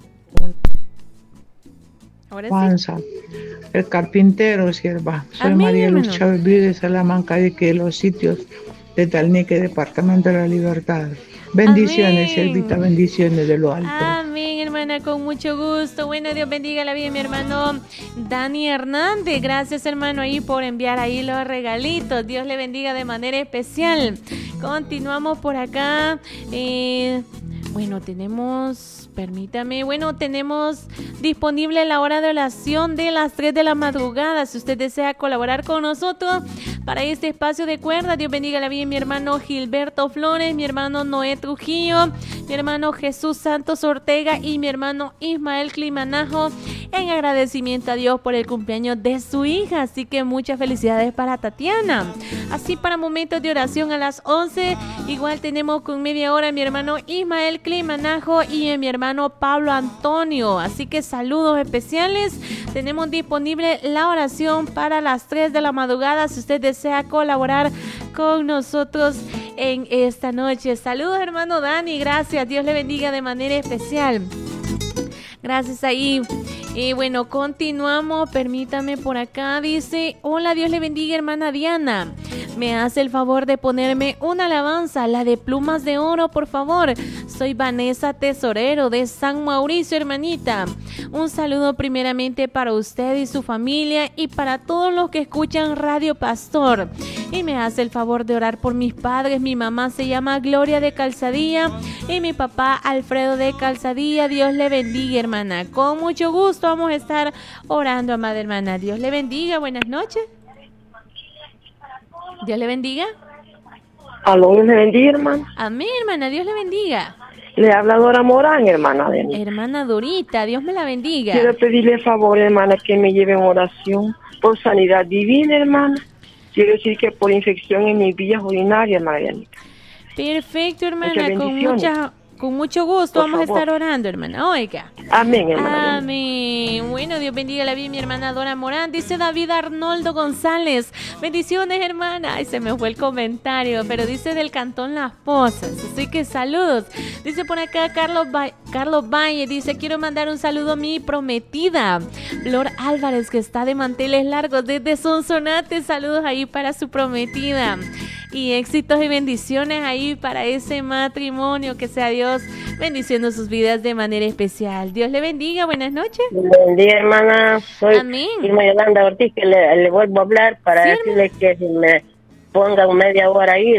[SPEAKER 2] Ahora
[SPEAKER 12] Juanza, sí. El carpintero, sierva. Soy
[SPEAKER 2] Amén,
[SPEAKER 12] María Luz
[SPEAKER 2] hermano.
[SPEAKER 12] Chávez, vive de Salamanca, de que los sitios de Talnique, Departamento de la Libertad. Bendiciones,
[SPEAKER 2] Amén.
[SPEAKER 12] siervita, bendiciones de lo alto.
[SPEAKER 2] Amén, hermana, con mucho gusto. Bueno, Dios bendiga la vida de mi hermano Dani Hernández. Gracias, hermano, ahí por enviar ahí los regalitos. Dios le bendiga de manera especial. Continuamos por acá. Eh, bueno, tenemos... Permítame, bueno, tenemos disponible la hora de oración de las tres de la madrugada. Si usted desea colaborar con nosotros para este espacio de cuerda, Dios bendiga la vida de mi hermano Gilberto Flores, mi hermano Noé Trujillo, mi hermano Jesús Santos Ortega y mi hermano Ismael Climanajo, en agradecimiento a Dios por el cumpleaños de su hija. Así que muchas felicidades para Tatiana. Así, para momentos de oración a las once, igual tenemos con media hora a mi hermano Ismael Climanajo y a mi hermano Pablo Antonio. Así que saludos especiales. Tenemos disponible la oración para las tres de la madrugada si usted desea colaborar con nosotros en esta noche. Saludos, hermano Dani, gracias. Dios le bendiga de manera especial. Gracias ahí. Y bueno, continuamos. Permítame por acá. Dice: hola, Dios le bendiga, hermana Diana. Me hace el favor de ponerme una alabanza, la de Plumas de Oro, por favor. Soy Vanessa Tesorero de San Mauricio, hermanita. Un saludo primeramente para usted y su familia y para todos los que escuchan Radio Pastor. Y me hace el favor de orar por mis padres. Mi mamá se llama Gloria de Calzadilla y mi papá Alfredo de Calzadilla. Dios le bendiga, hermana. Con mucho gusto vamos a estar orando, amada hermana. Dios le bendiga. Buenas noches. Dios le bendiga.
[SPEAKER 11] Aló, Dios le bendiga, hermana.
[SPEAKER 2] Amén, hermana. Dios le bendiga.
[SPEAKER 11] Le habla Dora Morán, hermana. De
[SPEAKER 2] hermana Dorita, Dios me la bendiga.
[SPEAKER 11] Quiero pedirle favor, hermana, que me lleve en oración por sanidad divina, hermana. Quiero decir que por infección en mis vías urinarias, hermana.
[SPEAKER 2] Perfecto, hermana. Con mucha... Con mucho gusto por vamos favor. A estar orando, hermana. Oiga.
[SPEAKER 11] Amén, hermana.
[SPEAKER 2] Amén. Bueno, Dios bendiga la vida de mi hermana Dora Morán. Dice David Arnoldo González. Bendiciones, hermana. Ay, se me fue el comentario, pero dice del Cantón Las Pozas. Así que saludos. Dice por acá Carlos, ba Carlos Valle. Dice: quiero mandar un saludo a mi prometida, Flor Álvarez, que está de manteles largos desde Sonsonate. Saludos ahí para su prometida. Y éxitos y bendiciones ahí para ese matrimonio. Que sea Dios bendiciendo sus vidas de manera especial. Dios le bendiga. Buenas noches.
[SPEAKER 11] Buen día, hermana. Soy
[SPEAKER 2] Amén.
[SPEAKER 11] Irma Yolanda Ortiz, que le, le vuelvo a hablar para sí, decirle hermana. Que si me pongan media hora ahí.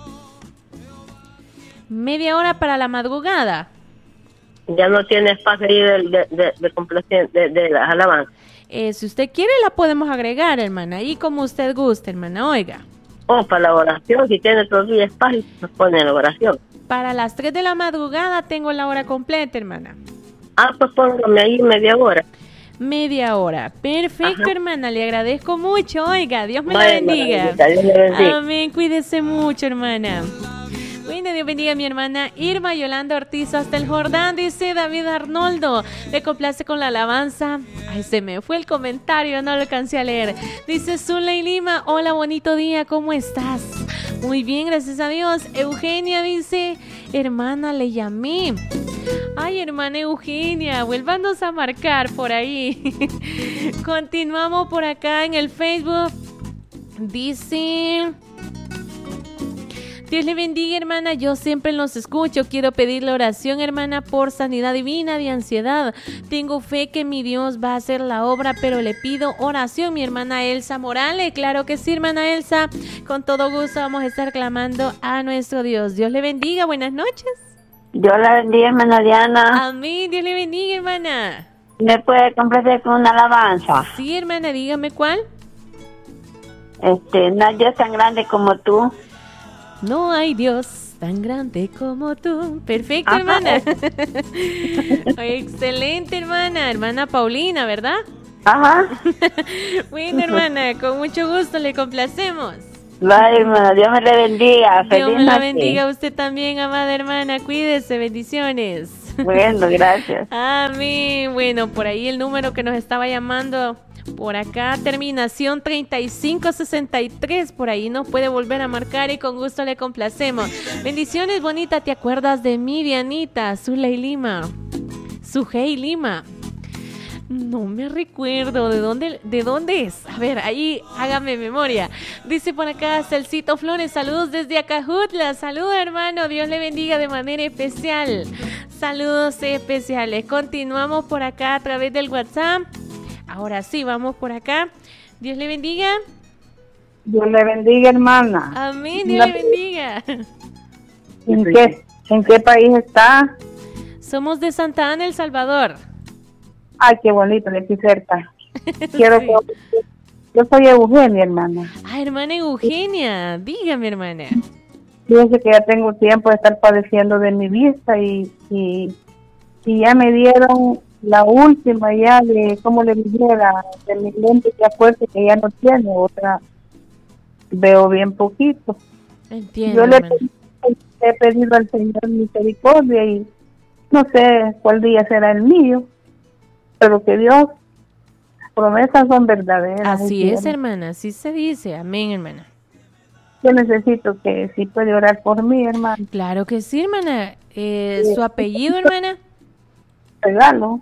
[SPEAKER 2] ¿Media hora para la madrugada?
[SPEAKER 11] Ya no tiene espacio ahí de, de, de, de, de, de las alabanzas.
[SPEAKER 2] Eh, si usted quiere, la podemos agregar, hermana. Ahí como usted guste, hermana. Oiga.
[SPEAKER 11] Oh, para la oración, si tiene todavía espacio, nos pone la oración.
[SPEAKER 2] Para las tres de la madrugada tengo la hora completa, hermana.
[SPEAKER 11] Ah, pues póngame ahí media hora.
[SPEAKER 2] Media hora. Perfecto, ajá, hermana. Le agradezco mucho. Oiga, Dios me
[SPEAKER 11] Vaya,
[SPEAKER 2] la bendiga.
[SPEAKER 11] Dios le bendiga.
[SPEAKER 2] Amén. Cuídese mucho, hermana. Bueno, Dios bendiga a mi hermana Irma Yolanda Ortiz hasta el Jordán. Dice David Arnoldo: le complace con la alabanza. Ay, se me fue el comentario, no lo alcancé a leer. Dice Zuley Lima: hola, bonito día, ¿cómo estás? Muy bien, gracias a Dios. Eugenia dice: hermana, le llamé. Ay, hermana Eugenia, vuélvanos a marcar por ahí. Continuamos por acá en el Facebook. Dice... Dios le bendiga, hermana. Yo siempre los escucho. Quiero pedirle oración, hermana, por sanidad divina de ansiedad. Tengo fe que mi Dios va a hacer la obra, pero le pido oración, mi hermana Elsa Morales. Claro que sí, hermana Elsa. Con todo gusto vamos a estar clamando a nuestro Dios. Dios le bendiga. Buenas noches.
[SPEAKER 6] Dios la bendiga, hermana Diana.
[SPEAKER 2] Amén, Dios le bendiga, hermana.
[SPEAKER 6] ¿Me puede complacer con una alabanza?
[SPEAKER 2] Sí, hermana, dígame cuál.
[SPEAKER 6] Este, no hay Dios tan grande como tú.
[SPEAKER 2] No hay Dios tan grande como tú. Perfecto, ajá, hermana. Excelente, hermana. Hermana Paulina, ¿verdad?
[SPEAKER 6] Ajá.
[SPEAKER 2] Bueno, hermana, con mucho gusto le complacemos.
[SPEAKER 6] Bye, hermana. Dios me le bendiga. Feliz
[SPEAKER 2] Dios me la
[SPEAKER 6] noche.
[SPEAKER 2] bendiga a usted también, amada hermana. Cuídese, bendiciones.
[SPEAKER 6] Bueno, gracias.
[SPEAKER 2] Amén. Bueno, por ahí el número que nos estaba llamando, por acá, terminación treinta y cinco sesenta y tres, por ahí nos puede volver a marcar y con gusto le complacemos. Bendiciones, bonita. ¿Te acuerdas de mi Dianita? Zuley Lima. Sujei Lima. No me recuerdo de dónde, de dónde es. A ver, ahí hágame memoria. Dice por acá Celcito Flores, saludos desde Acajutla. Saludos, hermano, Dios le bendiga de manera especial. Saludos especiales. Continuamos por acá a través del WhatsApp. Ahora sí, vamos por acá. Dios le bendiga.
[SPEAKER 13] Dios le bendiga, hermana.
[SPEAKER 2] Amén, Dios le bendiga.
[SPEAKER 13] ¿En qué, en qué país está?
[SPEAKER 2] Somos de Santa Ana, El Salvador.
[SPEAKER 13] Ay, qué bonito, de aquí cerca. Quiero sí. que... Yo soy Eugenia, hermana.
[SPEAKER 2] Ah, hermana Eugenia, dígame, hermana.
[SPEAKER 13] Fíjese que ya tengo tiempo de estar padeciendo de mi vista y, y, y ya me dieron la última ya de, como le dijera, de mi lente ya fuerte que ya no tiene, otra veo bien poquito.
[SPEAKER 2] Entiendo,
[SPEAKER 13] Yo le he, he pedido al Señor misericordia y no sé cuál día será el mío, pero que Dios, las promesas son verdaderas.
[SPEAKER 2] Así es, hermana, así se dice. Amén, hermana.
[SPEAKER 13] Yo necesito que si puede orar por mí, hermana.
[SPEAKER 2] Claro que sí, hermana. Eh, sí. ¿Su apellido, hermana?
[SPEAKER 13] Regalo.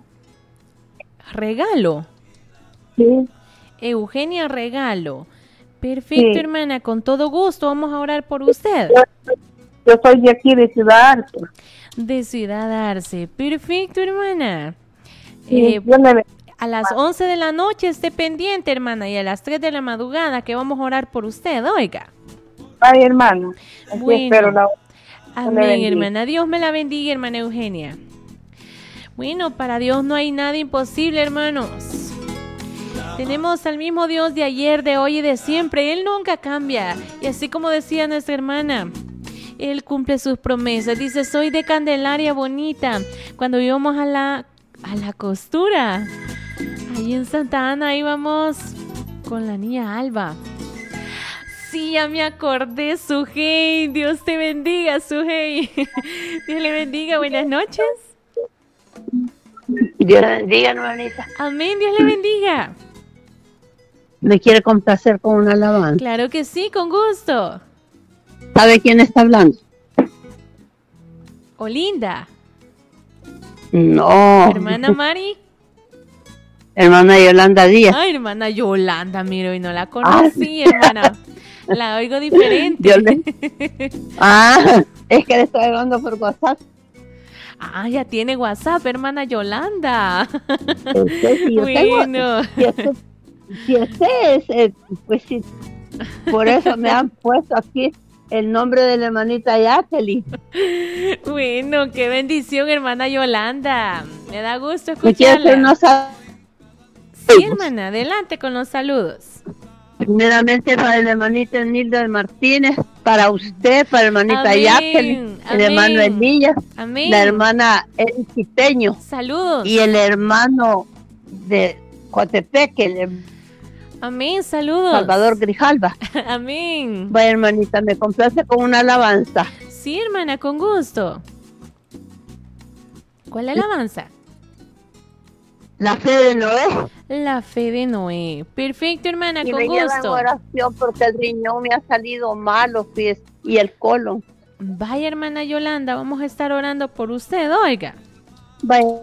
[SPEAKER 2] ¿Regalo?
[SPEAKER 13] Sí.
[SPEAKER 2] Eugenia Regalo. Perfecto, sí. Hermana, con todo gusto vamos a orar por usted.
[SPEAKER 13] Yo, yo soy de aquí, de Ciudad Arce.
[SPEAKER 2] De Ciudad Arce. Perfecto, hermana.
[SPEAKER 13] Sí,
[SPEAKER 2] eh, a las once de la noche esté pendiente, hermana, y a las tres de la madrugada que vamos a orar por usted, oiga.
[SPEAKER 13] Ay, hermana.
[SPEAKER 2] Bueno.
[SPEAKER 13] Espero la...
[SPEAKER 2] Amén, hermana. Dios me la bendiga, hermana Eugenia. Bueno, para Dios no hay nada imposible, hermanos. Tenemos al mismo Dios de ayer, de hoy y de siempre. Él nunca cambia. Y así como decía nuestra hermana, Él cumple sus promesas. Dice, soy de Candelaria Bonita. Cuando íbamos a la, a la costura, ahí en Santa Ana, íbamos con la niña Alba. Sí, ya me acordé, Sujei. Dios te bendiga, Sujei. Dios le bendiga. Buenas noches.
[SPEAKER 6] Dios le bendiga, hermanita.
[SPEAKER 2] Amén, Dios le bendiga.
[SPEAKER 6] ¿Me quiere complacer con una alabanza?
[SPEAKER 2] Claro que sí, con gusto.
[SPEAKER 6] ¿Sabe quién está hablando?
[SPEAKER 2] Olinda.
[SPEAKER 6] No.
[SPEAKER 2] ¿Hermana Mari?
[SPEAKER 6] Hermana Yolanda Díaz.
[SPEAKER 2] Ay, hermana Yolanda, miro y no la conocí, ah, hermana. La oigo diferente.
[SPEAKER 6] Le... Ah, es que le estoy hablando por WhatsApp.
[SPEAKER 2] Ah, ya tiene WhatsApp, hermana Yolanda.
[SPEAKER 6] Usted, si yo
[SPEAKER 2] bueno.
[SPEAKER 6] Tengo, si, usted, si usted es, eh, pues sí, por eso me han puesto aquí el nombre de la hermanita Jacqueline.
[SPEAKER 2] Bueno, qué bendición, hermana Yolanda. Me da gusto
[SPEAKER 6] ¿Me quiere hacer unos
[SPEAKER 2] saludos? Sí, hermana, adelante con los saludos.
[SPEAKER 6] Primeramente para la hermanita Nilda Martínez, para usted, para la hermanita
[SPEAKER 2] amén,
[SPEAKER 6] Jacqueline,
[SPEAKER 2] amén,
[SPEAKER 6] el hermano Elías,
[SPEAKER 2] amén.
[SPEAKER 6] La hermana El Quiteño.
[SPEAKER 2] Saludos.
[SPEAKER 6] Y el hermano de Coatepec, el
[SPEAKER 2] amén, saludos.
[SPEAKER 6] Salvador Grijalva.
[SPEAKER 2] Amén.
[SPEAKER 6] Vaya, hermanita, me complace con una alabanza.
[SPEAKER 2] Sí, hermana, con gusto. ¿Cuál alabanza?
[SPEAKER 6] La fe de Noé.
[SPEAKER 2] La fe de Noé. Perfecto, hermana,
[SPEAKER 6] y
[SPEAKER 2] con
[SPEAKER 6] me
[SPEAKER 2] gusto.
[SPEAKER 6] lleva en oración porque el riñón me ha salido malo, pues, y el colon.
[SPEAKER 2] Vaya, hermana Yolanda, vamos a estar orando por usted, oiga.
[SPEAKER 6] Vaya.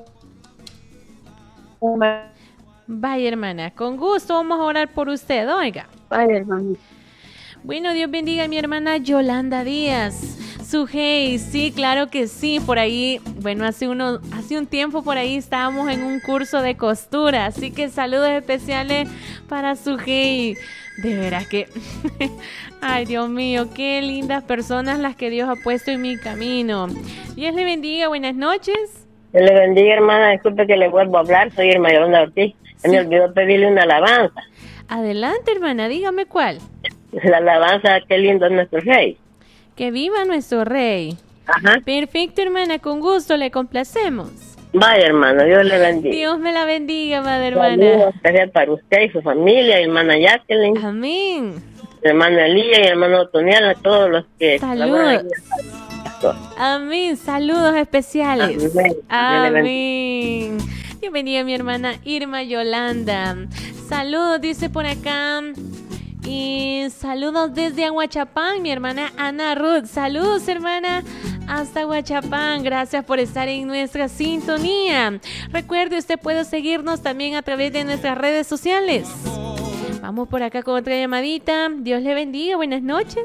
[SPEAKER 2] Vaya, hermana, con gusto vamos a orar por usted, oiga.
[SPEAKER 6] Vaya, hermana.
[SPEAKER 2] Bueno, Dios bendiga a mi hermana Yolanda Díaz. Sujei, sí, claro que sí, por ahí, bueno, hace uno, hace un tiempo por ahí estábamos en un curso de costura, así que saludos especiales para Sujei. De veras que, ay Dios mío, qué lindas personas las que Dios ha puesto en mi camino. Dios le bendiga, buenas noches.
[SPEAKER 11] Dios le bendiga, hermana, disculpe que le vuelvo a hablar, soy Irma Yolanda Ortiz. Se me olvidó pedirle una alabanza.
[SPEAKER 2] Adelante, hermana, dígame cuál.
[SPEAKER 11] La alabanza, qué lindo es nuestro rey.
[SPEAKER 2] Que viva nuestro rey.
[SPEAKER 11] Ajá.
[SPEAKER 2] Perfecto, hermana, con gusto le complacemos.
[SPEAKER 11] Vaya, hermano, Dios le bendiga.
[SPEAKER 2] Dios me la bendiga, madre hermana.
[SPEAKER 11] Saludos especial para usted y su familia, hermana Jacqueline.
[SPEAKER 2] Amén.
[SPEAKER 11] Hermano Elías y hermano Otoniel, a todos los que...
[SPEAKER 2] Saludos. Amén, saludos especiales.
[SPEAKER 11] Amén.
[SPEAKER 2] Amén. Bienvenida mi hermana Irma Yolanda. Saludos, dice por acá. Y saludos desde Aguachapán, mi hermana Ana Ruth. Saludos, hermana, hasta Aguachapán. Gracias por estar en nuestra sintonía. Recuerde, usted puede seguirnos también a través de nuestras redes sociales. Vamos por acá con otra llamadita. Dios le bendiga, buenas noches.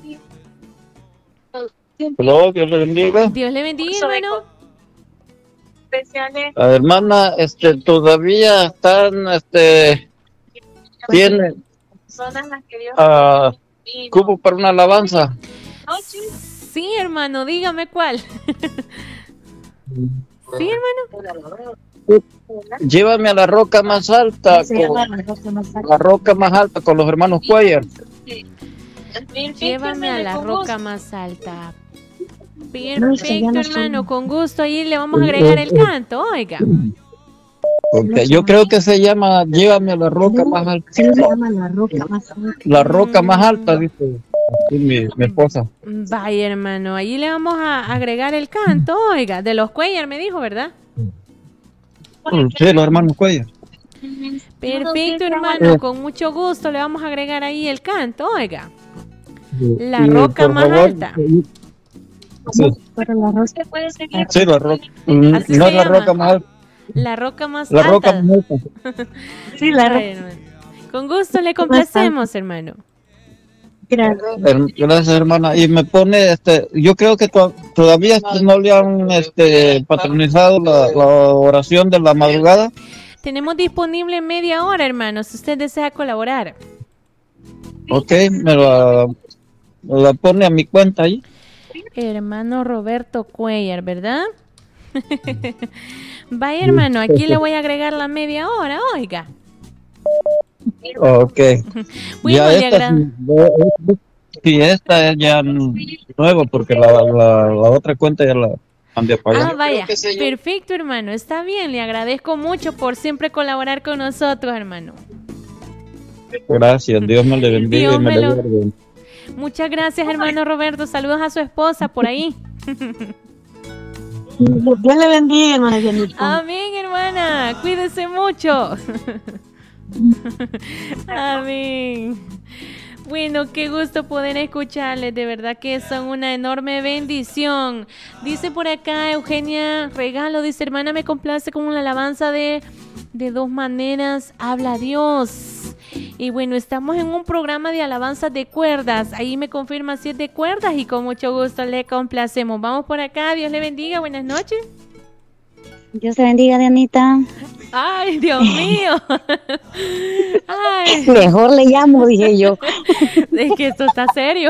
[SPEAKER 14] Hola, Dios le bendiga.
[SPEAKER 2] Dios le bendiga, hermano.
[SPEAKER 14] La hermana, este, todavía están, este, tiene uh, cubo para una alabanza.
[SPEAKER 2] Sí, hermano, dígame cuál. Sí, hermano.
[SPEAKER 14] Llévame a la roca más alta, con, la roca más alta con los hermanos Cuellar.
[SPEAKER 2] Llévame a la roca más alta. Perfecto, hermano, con gusto. Ahí le vamos a agregar el canto, oiga.
[SPEAKER 14] Okay, yo creo que se llama Llévame a la roca más alta.
[SPEAKER 1] Se llama la roca más alta.
[SPEAKER 14] La roca más alta, dice mi, mi esposa.
[SPEAKER 2] Vaya, hermano, ahí le vamos a agregar el canto, oiga. De los Cuellar me dijo, ¿verdad?
[SPEAKER 14] Sí, los hermanos Cuellar.
[SPEAKER 2] Perfecto, hermano, con mucho gusto le vamos a agregar ahí el canto, oiga. La roca más alta.
[SPEAKER 14] Sí.
[SPEAKER 1] Pero la roca puede seguir.
[SPEAKER 14] Sí, la roca. No es la roca más alta.
[SPEAKER 2] La roca más
[SPEAKER 14] la
[SPEAKER 2] alta.
[SPEAKER 14] Roca más alta.
[SPEAKER 1] Sí, la roca.
[SPEAKER 2] Con gusto le complacemos, hermano.
[SPEAKER 14] Gracias. Gracias, hermana. Y me pone, este, yo creo que to todavía no le han, este, patronizado la, la oración de la madrugada.
[SPEAKER 2] Tenemos disponible media hora, hermano, si usted desea colaborar.
[SPEAKER 14] Ok, me la, me la pone a mi cuenta ahí.
[SPEAKER 2] Hermano Roberto Cuellar, ¿verdad? Vaya, hermano, aquí le voy a agregar la media hora, oiga.
[SPEAKER 14] Ok.
[SPEAKER 2] Bueno,
[SPEAKER 14] ya
[SPEAKER 2] le
[SPEAKER 14] esta, sí, esta es ya nueva porque la, la, la otra cuenta ya la mandé para allá.
[SPEAKER 2] Ah, vaya, perfecto, hermano, está bien, le agradezco mucho por siempre colaborar con nosotros, hermano.
[SPEAKER 14] Gracias, Dios me le bendiga.
[SPEAKER 2] Dios
[SPEAKER 14] y me
[SPEAKER 2] me
[SPEAKER 14] le
[SPEAKER 2] lo...
[SPEAKER 14] guarde.
[SPEAKER 2] Muchas gracias, hermano Roberto, saludos a su esposa por ahí.
[SPEAKER 1] Dios le bendiga, hermana Janita.
[SPEAKER 2] Amén, hermana, cuídese mucho. Amén. Bueno, qué gusto poder escucharles, de verdad que son una enorme bendición. Dice por acá Eugenia Regalo, dice, hermana, me complace con una alabanza de De dos maneras habla Dios. Y bueno, estamos en un programa de alabanzas de cuerdas. Ahí me confirma si es de cuerdas y con mucho gusto le complacemos. Vamos por acá, Dios le bendiga, buenas noches.
[SPEAKER 1] Dios te bendiga, Dianita.
[SPEAKER 2] Ay, Dios mío. Ay.
[SPEAKER 1] Mejor le llamo, dije yo.
[SPEAKER 2] Es que esto está serio.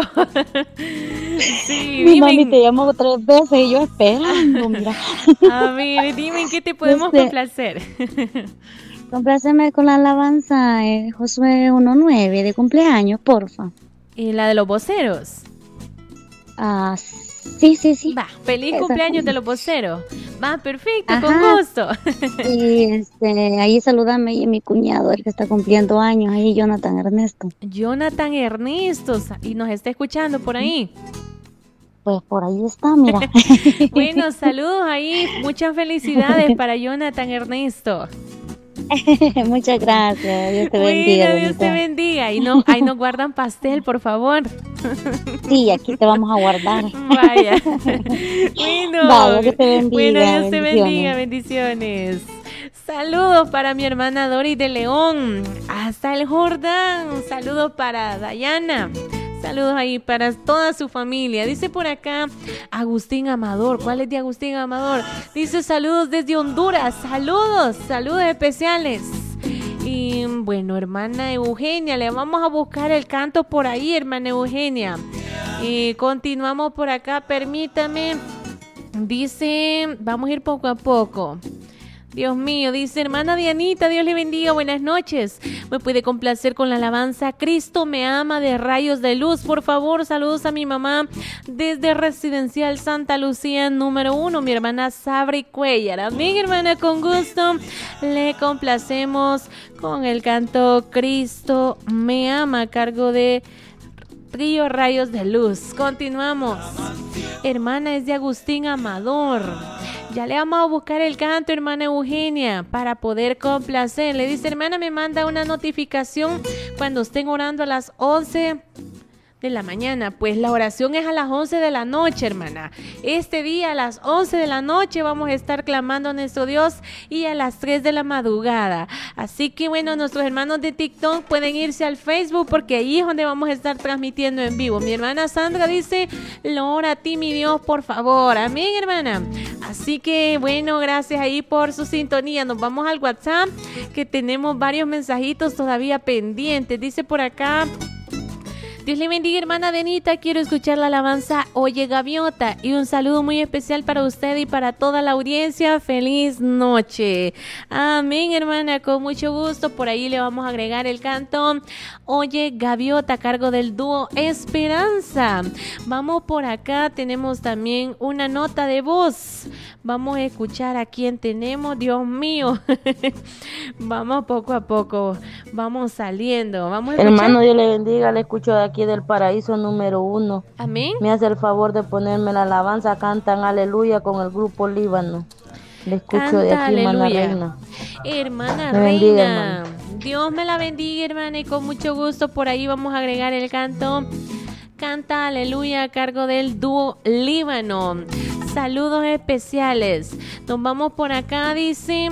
[SPEAKER 2] Sí,
[SPEAKER 1] mi
[SPEAKER 2] dime.
[SPEAKER 1] mami te llamó tres veces y yo esperando, mira.
[SPEAKER 2] A ver, dime en qué te podemos este, complacer.
[SPEAKER 1] Compláceme con la alabanza eh, Josué uno nueve de cumpleaños, porfa.
[SPEAKER 2] ¿Y la de los voceros?
[SPEAKER 1] Ah, sí, sí, sí.
[SPEAKER 2] Va, feliz Esa cumpleaños sí. de los voceros. Va, perfecto,
[SPEAKER 1] Ajá.
[SPEAKER 2] con gusto.
[SPEAKER 1] Y este, ahí salúdame y mi cuñado, el que está cumpliendo años, ahí Jonathan Ernesto.
[SPEAKER 2] Jonathan Ernesto, y nos está escuchando por ahí.
[SPEAKER 1] Pues por ahí está, mira.
[SPEAKER 2] Bueno, saludos ahí, muchas felicidades para Jonathan Ernesto.
[SPEAKER 1] Muchas gracias, Dios te
[SPEAKER 2] bueno,
[SPEAKER 1] bendiga.
[SPEAKER 2] Dios
[SPEAKER 1] bonita.
[SPEAKER 2] te bendiga. Y no, ahí nos guardan pastel, por favor.
[SPEAKER 1] Sí, aquí te vamos a guardar.
[SPEAKER 2] Vaya. Bueno,
[SPEAKER 1] Vaya, Dios te bendiga.
[SPEAKER 2] Bueno, Dios te
[SPEAKER 1] bendiciones.
[SPEAKER 2] bendiga, bendiciones. Saludos para mi hermana Dori de León, hasta el Jordán. Saludos para Dayana. Saludos ahí para toda su familia. Dice por acá Agustín Amador. ¿Cuál es de Agustín Amador? Dice saludos desde Honduras. Saludos, saludos especiales. Y bueno, hermana Eugenia, le vamos a buscar el canto por ahí, hermana Eugenia. Y continuamos por acá, permítame. Dice, vamos a ir poco a poco. Dios mío, dice hermana Dianita, Dios le bendiga, buenas noches. Me puede complacer con la alabanza Cristo me ama de Rayos de Luz. Por favor, saludos a mi mamá desde Residencial Santa Lucía número uno, mi hermana Sabri Cuellar. Amén, hermana, con gusto. Le complacemos con el canto Cristo me ama a cargo de Río Rayos de Luz. Continuamos. Hermana, es de Agustín Amador. Ya le vamos a buscar el canto, hermana Eugenia, para poder complacer. Le dice, hermana, me manda una notificación cuando estén orando a las once de la mañana. Pues la oración es a las once de la noche, hermana. Este día a las once de la noche vamos a estar clamando a nuestro Dios y a las tres de la madrugada. Así que bueno, nuestros hermanos de TikTok pueden irse al Facebook porque ahí es donde vamos a estar transmitiendo en vivo. Mi hermana Sandra dice, lo ora a ti, mi Dios, por favor. Amén, hermana. Así que bueno, gracias ahí por su sintonía. Nos vamos al WhatsApp que tenemos varios mensajitos todavía pendientes. Dice por acá, Dios le bendiga, hermana Denita, quiero escuchar la alabanza Oye Gaviota y un saludo muy especial para usted y para toda la audiencia. Feliz noche. Amén, hermana, con mucho gusto. Por ahí le vamos a agregar el canto Oye Gaviota a cargo del dúo Esperanza. Vamos por acá, tenemos también una nota de voz. Vamos a escuchar a quién tenemos. Dios mío. Vamos poco a poco, vamos saliendo. Vamos a escuchar.
[SPEAKER 15] Hermano, Dios le bendiga, le escucho de aquí del paraíso número uno.
[SPEAKER 2] Amén.
[SPEAKER 15] Me hace el favor de ponerme la alabanza, cantan aleluya con el grupo Líbano. Le escucho Canta, de aquí, hermana Reina.
[SPEAKER 2] Hermana
[SPEAKER 15] me
[SPEAKER 2] Reina,
[SPEAKER 15] bendiga, hermano.
[SPEAKER 2] Dios me la bendiga, hermana, y con mucho gusto por ahí vamos a agregar el canto Canta aleluya a cargo del dúo Líbano. Saludos especiales. Nos vamos por acá, dice...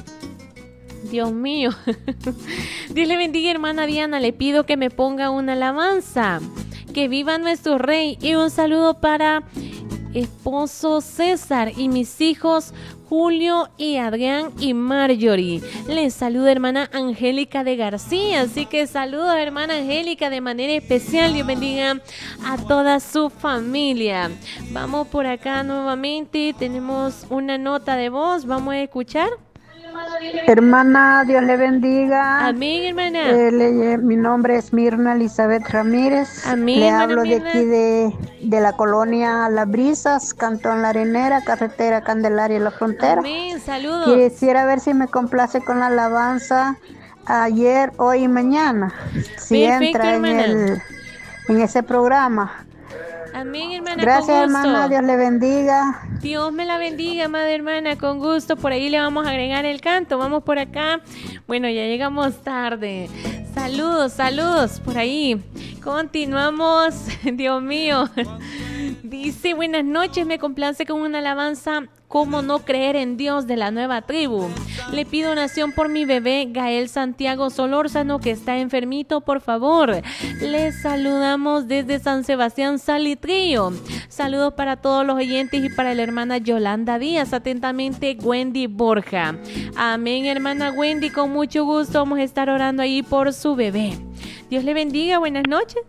[SPEAKER 2] Dios mío. Dios le bendiga, hermana Diana. Le pido que me ponga una alabanza. Que viva nuestro rey. Y un saludo para esposo César y mis hijos Julio y Adrián y Marjorie. Les saluda hermana Angélica de García. Así que saludos, hermana Angélica, de manera especial. Dios bendiga a toda su familia. Vamos por acá nuevamente. Tenemos una nota de voz. Vamos a escuchar.
[SPEAKER 16] Hermana, Dios le bendiga.
[SPEAKER 2] Amén, hermana.
[SPEAKER 16] Eh, le, mi nombre es Mirna Elizabeth Ramírez.
[SPEAKER 2] Amén,
[SPEAKER 16] le
[SPEAKER 2] hermana
[SPEAKER 16] hablo
[SPEAKER 2] Mirna.
[SPEAKER 16] de aquí de, de la colonia Las Brisas, Cantón La Arenera, carretera Candelaria y La Frontera.
[SPEAKER 2] Amén, saludos.
[SPEAKER 16] Quisiera ver si me complace con la alabanza ayer, hoy y mañana. Si
[SPEAKER 2] Perfecto,
[SPEAKER 16] entra en, el, en ese programa.
[SPEAKER 2] Amén, hermana.
[SPEAKER 16] Gracias,
[SPEAKER 2] con gusto.
[SPEAKER 16] hermana. Dios le bendiga.
[SPEAKER 2] Dios me la bendiga, madre hermana, con gusto. Por ahí le vamos a agregar el canto. Vamos por acá. Bueno, ya llegamos tarde. Saludos, saludos por ahí. Continuamos. Dios mío. Dice, buenas noches, me complace con una alabanza, ¿cómo no creer en Dios?, de la Nueva Tribu. Le pido oración por mi bebé Gael Santiago Solórzano, que está enfermito, por favor. Les saludamos desde San Sebastián Salitrío. Saludos para todos los oyentes y para la hermana Yolanda Díaz. Atentamente, Wendy Borja. Amén, hermana Wendy, con mucho gusto vamos a estar orando ahí por su bebé. Dios le bendiga, buenas noches.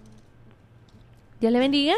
[SPEAKER 2] Dios le bendiga.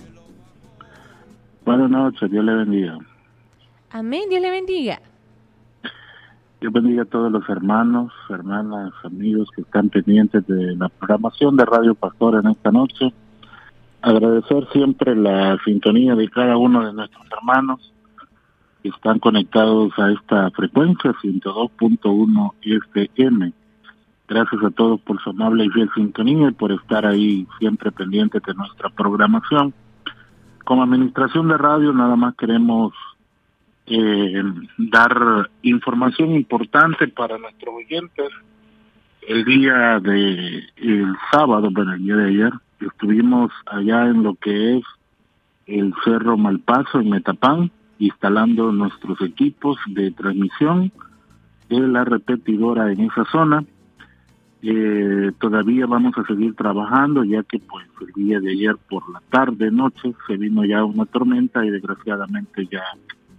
[SPEAKER 7] Buenas noches, Dios le bendiga.
[SPEAKER 2] Amén, Dios le bendiga.
[SPEAKER 7] Dios bendiga a todos los hermanos, hermanas, amigos que están pendientes de la programación de Radio Pastor en esta noche. Agradecer siempre la sintonía de cada uno de nuestros hermanos que están conectados a esta frecuencia ciento dos punto uno F M. Gracias a todos por su amable y fiel sintonía y por estar ahí siempre pendientes de nuestra programación. Como administración de radio nada más queremos eh, dar información importante para nuestros oyentes. El día de el sábado, bueno, el día de ayer, estuvimos allá en lo que es el Cerro Malpaso en Metapán, instalando nuestros equipos de transmisión de la repetidora en esa zona.
[SPEAKER 17] Eh, todavía vamos a seguir trabajando, ya que pues el día de ayer por la tarde, noche, se vino ya una tormenta y desgraciadamente ya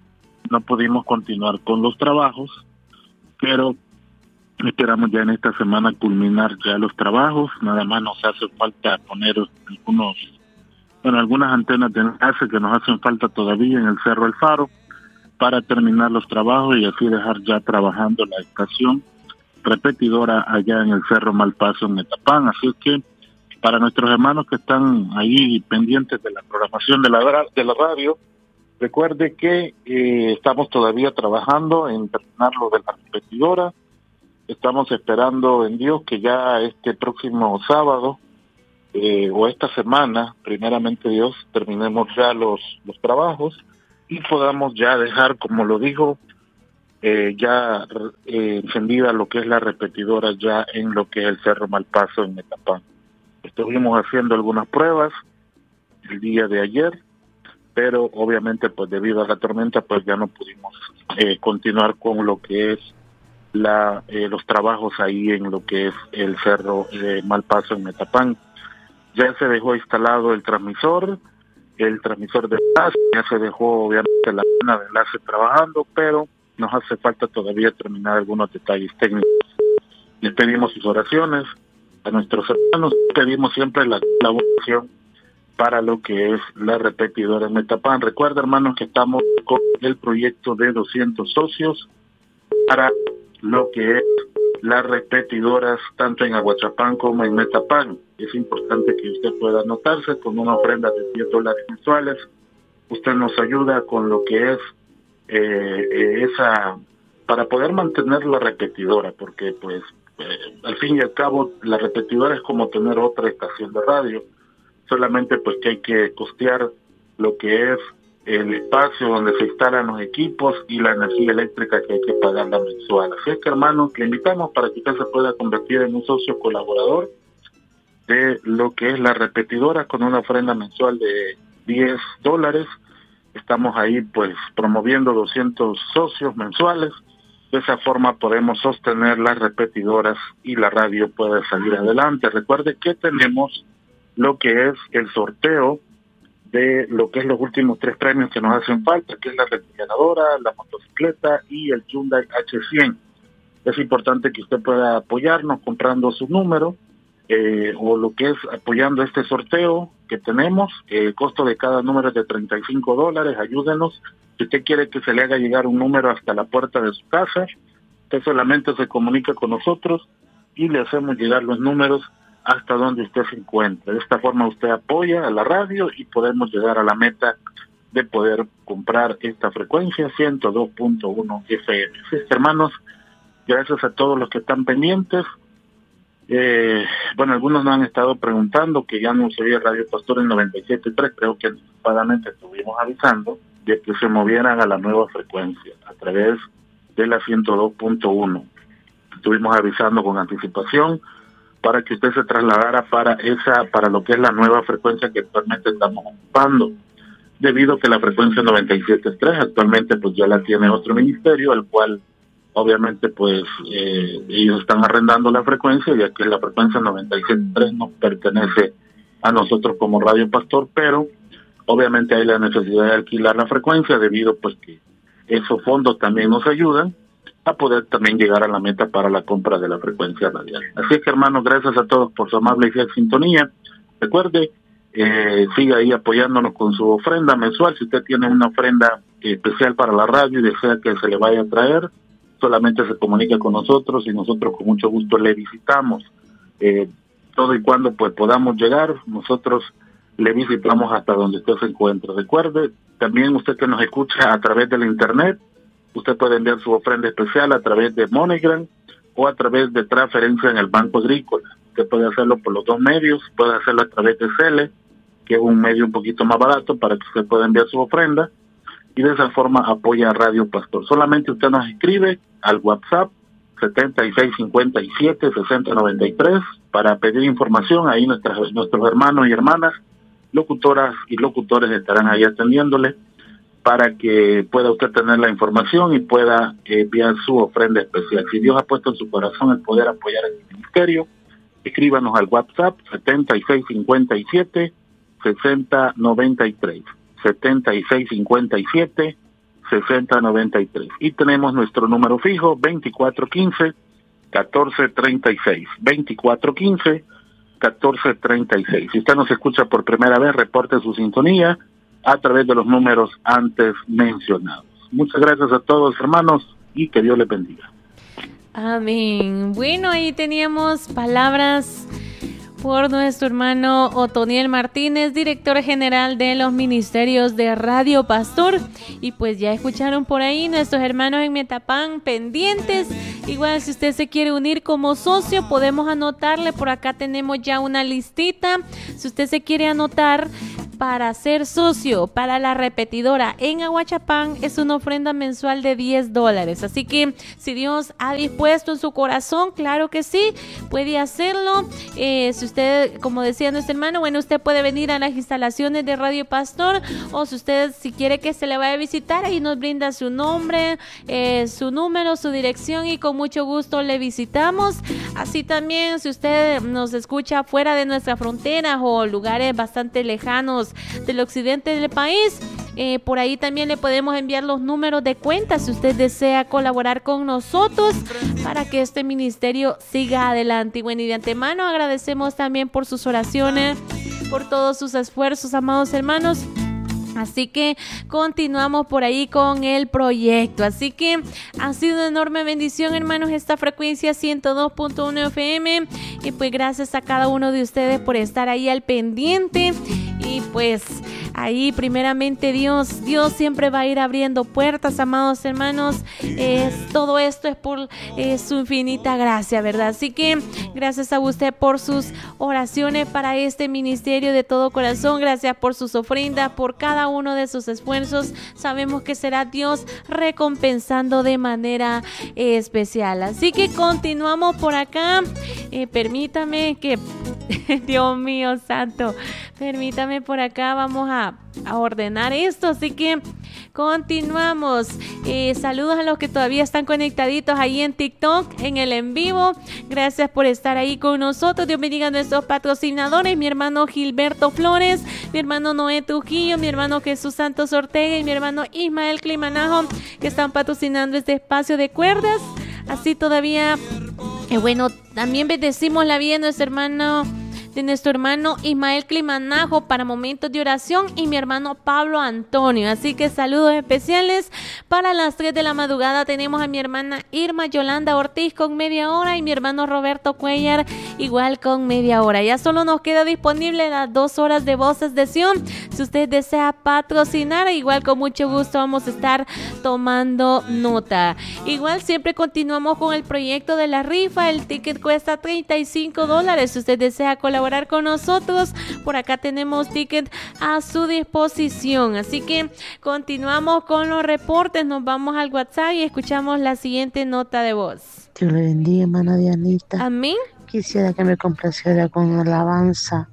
[SPEAKER 17] no pudimos continuar con los trabajos, pero esperamos ya en esta semana culminar ya los trabajos. Nada más nos hace falta poner algunos, bueno, algunas antenas de enlace que nos hacen falta todavía en el Cerro El Faro para terminar los trabajos y así dejar ya trabajando la estación repetidora allá en el Cerro Malpaso en Metapán. Así que para nuestros hermanos que están ahí pendientes de la programación de la, de la radio, recuerde que eh, estamos todavía trabajando en terminar lo de la repetidora. Estamos esperando en Dios que ya este próximo sábado eh, o esta semana, primeramente Dios, terminemos ya los, los trabajos y podamos ya dejar, como lo dijo, eh, ya eh, encendida lo que es la repetidora ya en lo que es el Cerro Malpaso en Metapán. Estuvimos haciendo algunas pruebas el día de ayer, pero obviamente pues debido a la tormenta pues ya no pudimos eh, continuar con lo que es la eh, los trabajos ahí en lo que es el Cerro eh, Malpaso en Metapán. Ya se dejó instalado el transmisor, el transmisor de enlace, ya se dejó obviamente la línea de enlace trabajando, pero nos hace falta todavía terminar algunos detalles técnicos. Les pedimos sus oraciones a nuestros hermanos, pedimos siempre la colaboración para lo que es la repetidora en Metapán. Recuerda, hermanos, que estamos con el proyecto de doscientos socios para lo que es las repetidoras tanto en Aguachapán como en Metapán. Es importante que usted pueda anotarse con una ofrenda de diez dólares mensuales. Usted nos ayuda con lo que es eh, eh, esa, para poder mantener la repetidora, porque pues eh, al fin y al cabo la repetidora es como tener otra estación de radio, solamente pues que hay que costear lo que es el espacio donde se instalan los equipos y la energía eléctrica que hay que pagarla mensual. Así es que, hermanos, le invitamos para que usted se pueda convertir en un socio colaborador de lo que es la repetidora con una ofrenda mensual de diez dólares. Estamos ahí pues promoviendo doscientos socios mensuales. De esa forma podemos sostener las repetidoras y la radio puede salir adelante. Recuerde que tenemos lo que es el sorteo de lo que es los últimos tres premios que nos hacen falta, que es la refrigeradora, la motocicleta y el Hyundai H cien. Es importante que usted pueda apoyarnos comprando su número, eh, o lo que es apoyando este sorteo que tenemos. El costo de cada número es de treinta y cinco dólares, ayúdenos. Si usted quiere que se le haga llegar un número hasta la puerta de su casa, usted solamente se comunica con nosotros y le hacemos llegar los números hasta donde usted se encuentre. De esta forma usted apoya a la radio y podemos llegar a la meta de poder comprar esta frecuencia ciento dos punto uno F M. Así es, hermanos, gracias a todos los que están pendientes. Eh, bueno, algunos nos han estado preguntando que ya no se oye Radio Pastor en noventa y siete punto tres, creo que anticipadamente estuvimos avisando de que se movieran a la nueva frecuencia a través de la ciento dos punto uno. Estuvimos avisando con anticipación para que usted se trasladara para esa, para lo que es la nueva frecuencia que actualmente estamos ocupando, debido a que la frecuencia noventa y siete punto tres actualmente pues ya la tiene otro ministerio, el cual obviamente pues eh, ellos están arrendando la frecuencia, ya que la frecuencia noventa y siete punto tres nos pertenece a nosotros como Radio Pastor, pero obviamente hay la necesidad de alquilar la frecuencia, debido pues que esos fondos también nos ayudan a poder también llegar a la meta para la compra de la frecuencia radial. Así es que, hermanos, gracias a todos por su amable y fiel sintonía. Recuerde, eh, siga ahí apoyándonos con su ofrenda mensual. Si usted tiene una ofrenda especial para la radio y desea que se le vaya a traer, solamente se comunica con nosotros y nosotros con mucho gusto le visitamos. Eh, todo y cuando pues podamos llegar, nosotros le visitamos hasta donde usted se encuentre. Recuerde, también usted que nos escucha a través de la internet, usted puede enviar su ofrenda especial a través de MoneyGram o a través de transferencia en el Banco Agrícola. Usted puede hacerlo por los dos medios, puede hacerlo a través de Cele, que es un medio un poquito más barato para que usted pueda enviar su ofrenda, y de esa forma apoya a Radio Pastor. Solamente usted nos escribe al WhatsApp setenta y seis cincuenta y siete sesenta noventa y tres para pedir información. Ahí nuestras, nuestros hermanos y hermanas, locutoras y locutores estarán ahí atendiéndole para que pueda usted tener la información y pueda enviar su ofrenda especial. Si Dios ha puesto en su corazón el poder apoyar el ministerio, escríbanos al WhatsApp setenta y seis cincuenta y siete sesenta noventa y tres, setenta y seis cincuenta y siete sesenta noventa y tres, y tenemos nuestro número fijo veinticuatro quince catorce treinta y seis, veinticuatro quince catorce treinta y seis. Si usted nos escucha por primera vez, reporte su sintonía a través de los números antes mencionados. Muchas gracias a todos, hermanos, y que Dios les bendiga.
[SPEAKER 2] Amén. Bueno, ahí teníamos palabras por nuestro hermano Otoniel Martínez, director general de los ministerios de Radio Pastor. Y pues ya escucharon por ahí nuestros hermanos en Metapán pendientes. Igual si usted se quiere unir como socio, podemos anotarle. Por acá tenemos ya una listita. Si usted se quiere anotar para ser socio para la repetidora en Aguachapán, es una ofrenda mensual de diez dólares. Así que si Dios ha dispuesto en su corazón, claro que sí, puede hacerlo. Eh, si usted, como decía nuestro hermano, bueno, usted puede venir a las instalaciones de Radio Pastor, o si usted si quiere que se le vaya a visitar, ahí nos brinda su nombre, eh, su número, su dirección, y con mucho gusto le visitamos. Así también, si usted nos escucha fuera de nuestras fronteras o lugares bastante lejanos del occidente del país, eh, por ahí también le podemos enviar los números de cuenta si usted desea colaborar con nosotros para que este ministerio siga adelante. Y bueno, y de antemano agradecemos también por sus oraciones, por todos sus esfuerzos, amados hermanos. Así que continuamos por ahí con el proyecto. Así que ha sido una enorme bendición, hermanos, esta frecuencia ciento dos punto uno F M. Y pues gracias a cada uno de ustedes por estar ahí al pendiente. Y pues ahí primeramente Dios, Dios siempre va a ir abriendo puertas, amados hermanos. Es, todo esto es por eh, su infinita gracia, ¿verdad? Así que gracias a usted por sus oraciones para este ministerio de todo corazón. Gracias por sus ofrendas, por cada uno de sus esfuerzos. Sabemos que será Dios recompensando de manera eh, especial. Así que continuamos por acá. Eh, permítame que, Dios mío santo, permítame por acá, vamos a, a ordenar esto. Así que continuamos. Eh, saludos a los que todavía están conectaditos ahí en TikTok, en el en vivo. Gracias por estar ahí con nosotros. Dios bendiga a nuestros patrocinadores, mi hermano Gilberto Flores, mi hermano Noé Trujillo, mi hermano Jesús Santos Ortega y mi hermano Ismael Climanajo, que están patrocinando este espacio de cuerdas. Así todavía, eh, bueno, también bendecimos la vida de nuestro hermano de nuestro hermano Ismael Climanajo para momentos de oración y mi hermano Pablo Antonio. Así que saludos especiales. Para las tres de la madrugada tenemos a mi hermana Irma Yolanda Ortiz con media hora y mi hermano Roberto Cuellar igual con media hora. Ya solo nos queda disponible las dos horas de Voces de Sion. Si usted desea patrocinar, igual con mucho gusto vamos a estar tomando nota. Igual siempre continuamos con el proyecto de la rifa. El ticket cuesta treinta y cinco dólares. Si usted desea colaborar con nosotros, por acá tenemos ticket a su disposición. Así que continuamos con los reportes, nos vamos al WhatsApp y escuchamos la siguiente nota de voz.
[SPEAKER 18] Dios le bendiga, hermana Dianita.
[SPEAKER 2] Amén.
[SPEAKER 18] Quisiera que me complaciera con una alabanza.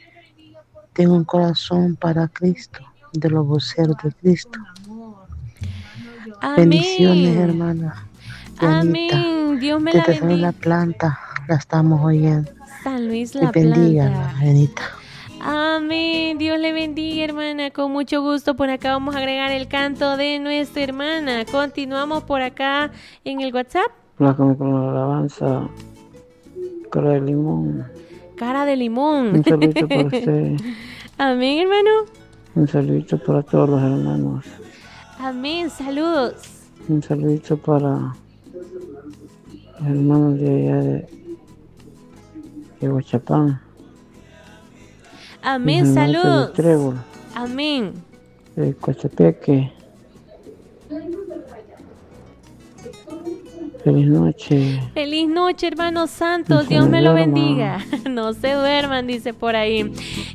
[SPEAKER 18] Tengo un corazón para Cristo, de los voceros de Cristo.
[SPEAKER 2] Amén.
[SPEAKER 18] Bendiciones, hermana Dianita.
[SPEAKER 2] Amén. Dios me la
[SPEAKER 18] bendiga. Desde la planta la estamos oyendo.
[SPEAKER 2] San Luis La
[SPEAKER 18] Planta. Bendiga,
[SPEAKER 2] Planta.
[SPEAKER 18] Benita.
[SPEAKER 2] Amén. Dios le bendiga, hermana. Con mucho gusto. Por acá vamos a agregar el canto de nuestra hermana. Continuamos por acá en el WhatsApp.
[SPEAKER 19] La con la alabanza. Cara de limón.
[SPEAKER 2] Cara de limón.
[SPEAKER 19] Un saludito para usted.
[SPEAKER 2] Amén, hermano.
[SPEAKER 19] Un saludito para todos los hermanos.
[SPEAKER 2] Amén. Saludos.
[SPEAKER 19] Un saludito para los hermanos de allá de de Huachapán.
[SPEAKER 2] Amén, saludos.
[SPEAKER 19] De Trébol,
[SPEAKER 2] amén.
[SPEAKER 19] De Coatepeque. Feliz noche.
[SPEAKER 2] Feliz noche, hermanos santos. No Dios me lo bendiga. No se duerman, dice por ahí.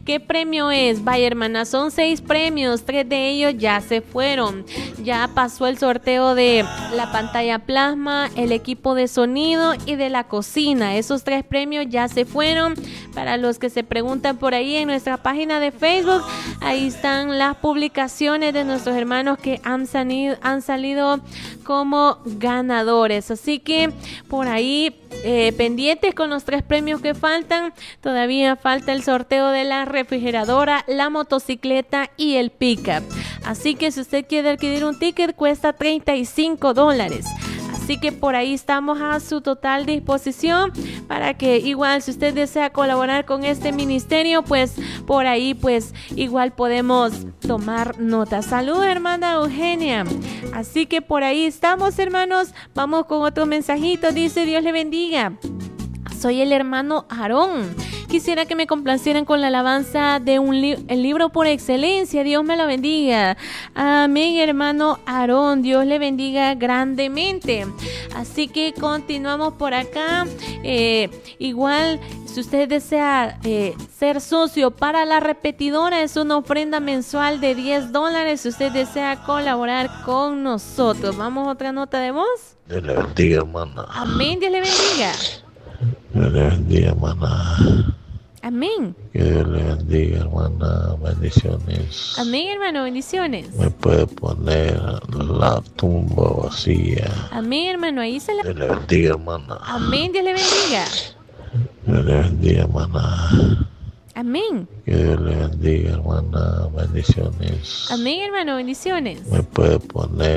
[SPEAKER 2] ¿Qué premio es? Vaya, hermana, son seis premios, tres de ellos ya se fueron. Ya pasó el sorteo de la pantalla plasma, el equipo de sonido y de la cocina. Esos tres premios ya se fueron. Para los que se preguntan por ahí en nuestra página de Facebook, ahí están las publicaciones de nuestros hermanos que han salido, han salido como ganadores. Así que por ahí eh, pendientes con los tres premios que faltan. Todavía falta el sorteo de la refrigeradora, la motocicleta y el pickup. Así que si usted quiere adquirir un ticket, cuesta treinta y cinco dólares. Así que por ahí estamos a su total disposición para que igual si usted desea colaborar con este ministerio, pues por ahí pues igual podemos tomar nota. Saludos, hermana Eugenia. Así que por ahí estamos, hermanos. Vamos con otro mensajito. Dice: Dios le bendiga. Soy el hermano Aarón. Quisiera que me complacieran con la alabanza de un li- el libro por excelencia. Dios me lo bendiga. Amén, hermano Aarón. Dios le bendiga grandemente. Así que continuamos por acá. Eh, igual, si usted desea eh, ser socio para la repetidora, es una ofrenda mensual de diez dólares. Si usted desea colaborar con nosotros. Vamos a otra nota de voz.
[SPEAKER 20] Dios le bendiga, hermana.
[SPEAKER 2] Amén, Dios le bendiga.
[SPEAKER 20] Dios le bendiga, hermana.
[SPEAKER 2] Amén.
[SPEAKER 20] Que Dios le bendiga, hermana. Bendiciones.
[SPEAKER 2] Amén, hermano. Bendiciones.
[SPEAKER 20] Me puede poner la tumba vacía.
[SPEAKER 2] Amén, hermano. Ahí se la...
[SPEAKER 20] Dios le bendiga, hermana.
[SPEAKER 2] Amén. Dios le bendiga.
[SPEAKER 20] Dios le bendiga, hermana.
[SPEAKER 2] Amén.
[SPEAKER 20] Que Dios le bendiga, hermana. Bendiciones.
[SPEAKER 2] Amén, hermano. Bendiciones.
[SPEAKER 20] Me puede poner